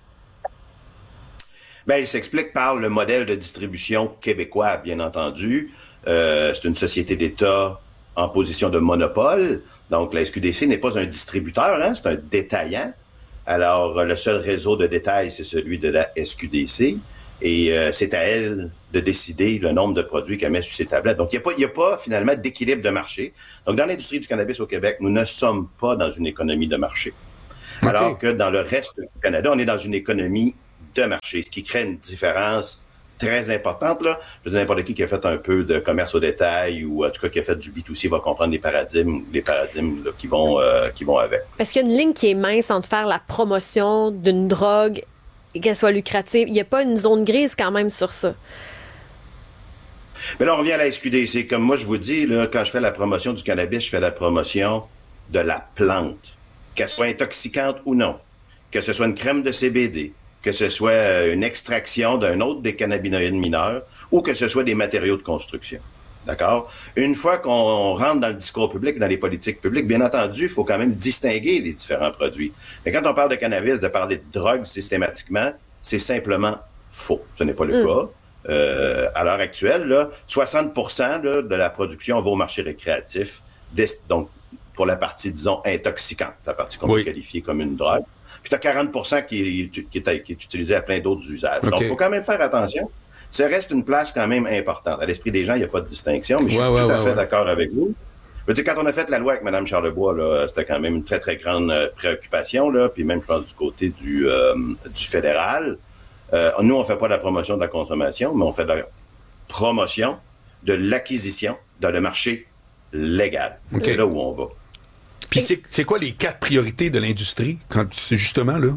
Elle s'explique par le modèle de distribution québécois, bien entendu. C'est une société d'État en position de monopole. Donc, la SQDC n'est pas un distributeur, hein, c'est un détaillant. Alors, le seul réseau de détail, c'est celui de la SQDC. Et c'est à elle de décider le nombre de produits qu'elle met sur ses tablettes. Donc, il n'y a pas finalement d'équilibre de marché. Donc, dans l'industrie du cannabis au Québec, nous ne sommes pas dans une économie de marché. Okay. Alors que dans le reste du Canada, on est dans une économie de marché, ce qui crée une différence très importante. Là. Je veux dire, n'importe qui a fait un peu de commerce au détail ou en tout cas qui a fait du B2C va comprendre les paradigmes là, qui vont avec. Parce qu'il y a une ligne qui est mince entre faire la promotion d'une drogue et qu'elle soit lucrative. Il n'y a pas une zone grise quand même sur ça. Mais là, on revient à la SQDC. Comme moi, je vous dis, là, quand je fais la promotion du cannabis, je fais la promotion de la plante. Qu'elle soit intoxicante ou non. Que ce soit une crème de CBD, que ce soit une extraction d'un autre des cannabinoïdes mineurs ou que ce soit des matériaux de construction. D'accord? Une fois qu'on rentre dans le discours public, dans les politiques publiques, bien entendu, il faut quand même distinguer les différents produits. Mais quand on parle de cannabis, de parler de drogue systématiquement, c'est simplement faux. Ce n'est pas le cas. À l'heure actuelle, là, 60% là, de la production va au marché récréatif, donc pour la partie, disons, intoxicante, la partie qu'on peut qualifier comme une drogue. Puis tu as 40% qui est utilisé à plein d'autres usages. Okay. Donc, il faut quand même faire attention. Ça reste une place quand même importante. À l'esprit des gens, il n'y a pas de distinction, mais je suis tout à fait d'accord avec vous. Je veux dire, quand on a fait la loi avec Mme Charlebois, là, c'était quand même une très, très grande préoccupation, là, puis même, je pense, du côté du fédéral. Nous, on ne fait pas de la promotion de la consommation, mais on fait de la promotion de l'acquisition dans le marché légal. Okay. C'est là où on va. Puis c'est quoi les 4 priorités de l'industrie, quand c'est justement là?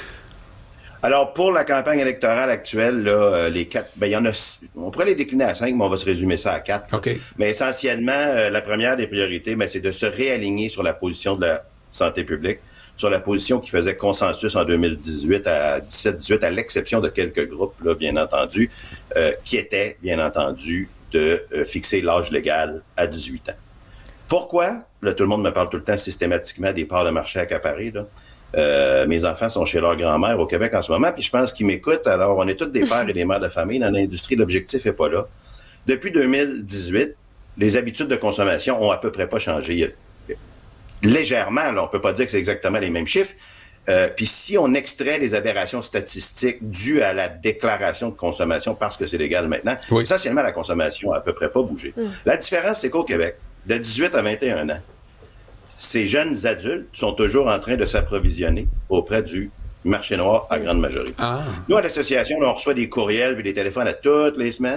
Alors, pour la campagne électorale actuelle, là, les 4, il y en a, on pourrait les décliner à 5, mais on va se résumer ça à 4. Okay. Mais essentiellement, la première des priorités, c'est de se réaligner sur la position de la santé publique, sur la position qui faisait consensus en 2018 à 17-18, à l'exception de quelques groupes, là, bien entendu, qui étaient, bien entendu, de fixer l'âge légal à 18 ans. Pourquoi? Là, tout le monde me parle tout le temps systématiquement des parts de marché accaparées, là. Mes enfants sont chez leur grand-mère au Québec en ce moment, puis je pense qu'ils m'écoutent. Alors, on est tous des pères et des mères de famille dans l'industrie. L'objectif n'est pas là. Depuis 2018, les habitudes de consommation ont à peu près pas changé. Légèrement, là, on peut pas dire que c'est exactement les mêmes chiffres. Puis si on extrait les aberrations statistiques dues à la déclaration de consommation parce que c'est légal maintenant, essentiellement, la consommation a à peu près pas bougé. La différence, c'est qu'au Québec, de 18 à 21 ans, ces jeunes adultes sont toujours en train de s'approvisionner auprès du marché noir à grande majorité. Nous, à l'association, on reçoit des courriels et des téléphones à toutes les semaines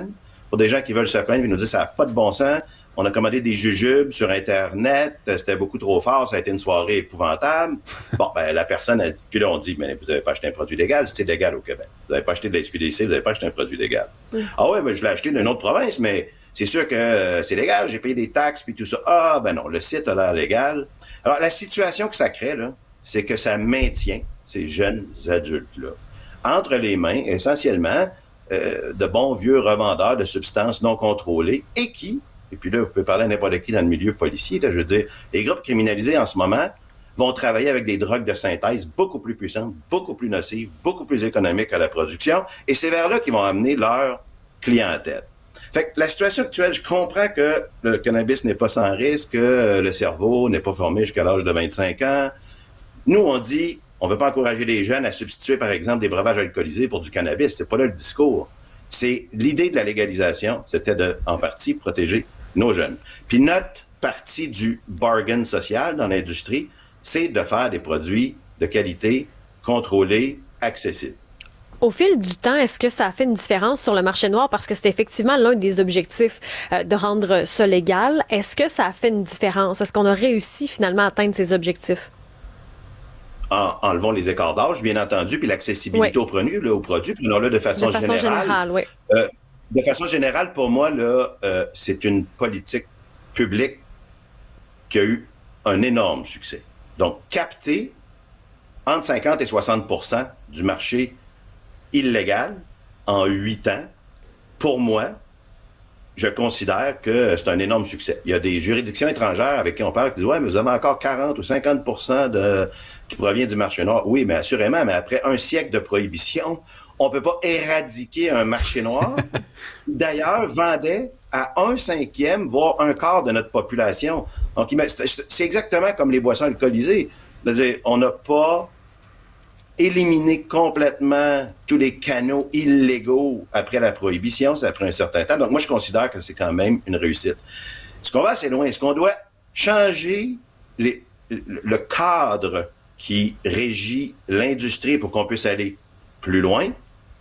pour des gens qui veulent se plaindre, ils nous disent ça n'a pas de bon sens. On a commandé des jujubes sur Internet, c'était beaucoup trop fort, ça a été une soirée épouvantable. Bon, ben la personne a dit, puis là on dit, mais vous n'avez pas acheté un produit légal, c'est légal au Québec. Vous n'avez pas acheté de la SQDC, vous n'avez pas acheté un produit légal. Ah ouais, mais je l'ai acheté d'une autre province, mais c'est sûr que c'est légal, j'ai payé des taxes puis tout ça. Ah ben non, le site a l'air légal. Alors la situation que ça crée, là, c'est que ça maintient ces jeunes adultes-là entre les mains, essentiellement, de bons vieux revendeurs de substances non contrôlées et puis là, vous pouvez parler à n'importe qui dans le milieu policier, là, je veux dire, les groupes criminalisés en ce moment vont travailler avec des drogues de synthèse beaucoup plus puissantes, beaucoup plus nocives, beaucoup plus économiques à la production, et c'est vers là qu'ils vont amener leur clientèle. Fait que la situation actuelle, je comprends que le cannabis n'est pas sans risque, que le cerveau n'est pas formé jusqu'à l'âge de 25 ans. Nous, on dit, on ne veut pas encourager les jeunes à substituer, par exemple, des breuvages alcoolisés pour du cannabis. C'est pas là le discours. C'est l'idée de la légalisation, c'était de, en partie, protéger nos jeunes. Puis notre partie du bargain social dans l'industrie, c'est de faire des produits de qualité, contrôlés, accessibles. Au fil du temps, est-ce que ça a fait une différence sur le marché noir? Parce que c'est effectivement l'un des objectifs de rendre ça légal. Est-ce que ça a fait une différence? Est-ce qu'on a réussi finalement à atteindre ces objectifs? Enlevons les écarts d'âge, bien entendu, puis l'accessibilité aux produits, prenons-le de façon générale. Oui. De façon générale, pour moi, là, c'est une politique publique qui a eu un énorme succès. Donc, capter entre 50 et 60% du marché illégal en 8 ans, pour moi, je considère que c'est un énorme succès. Il y a des juridictions étrangères avec qui on parle qui disent « Ouais, mais vous avez encore 40 ou 50% qui provient du marché noir. » Oui, mais assurément, mais après un siècle de prohibition, on peut pas éradiquer un marché noir. D'ailleurs, vendait à 1/5, voire 1/4 de notre population. Donc, c'est exactement comme les boissons alcoolisées. C'est-à-dire, on n'a pas éliminé complètement tous les canaux illégaux après la prohibition, ça a pris un certain temps. Donc, moi, je considère que c'est quand même une réussite. Est-ce qu'on va assez loin? Est-ce qu'on doit changer le cadre qui régit l'industrie pour qu'on puisse aller plus loin?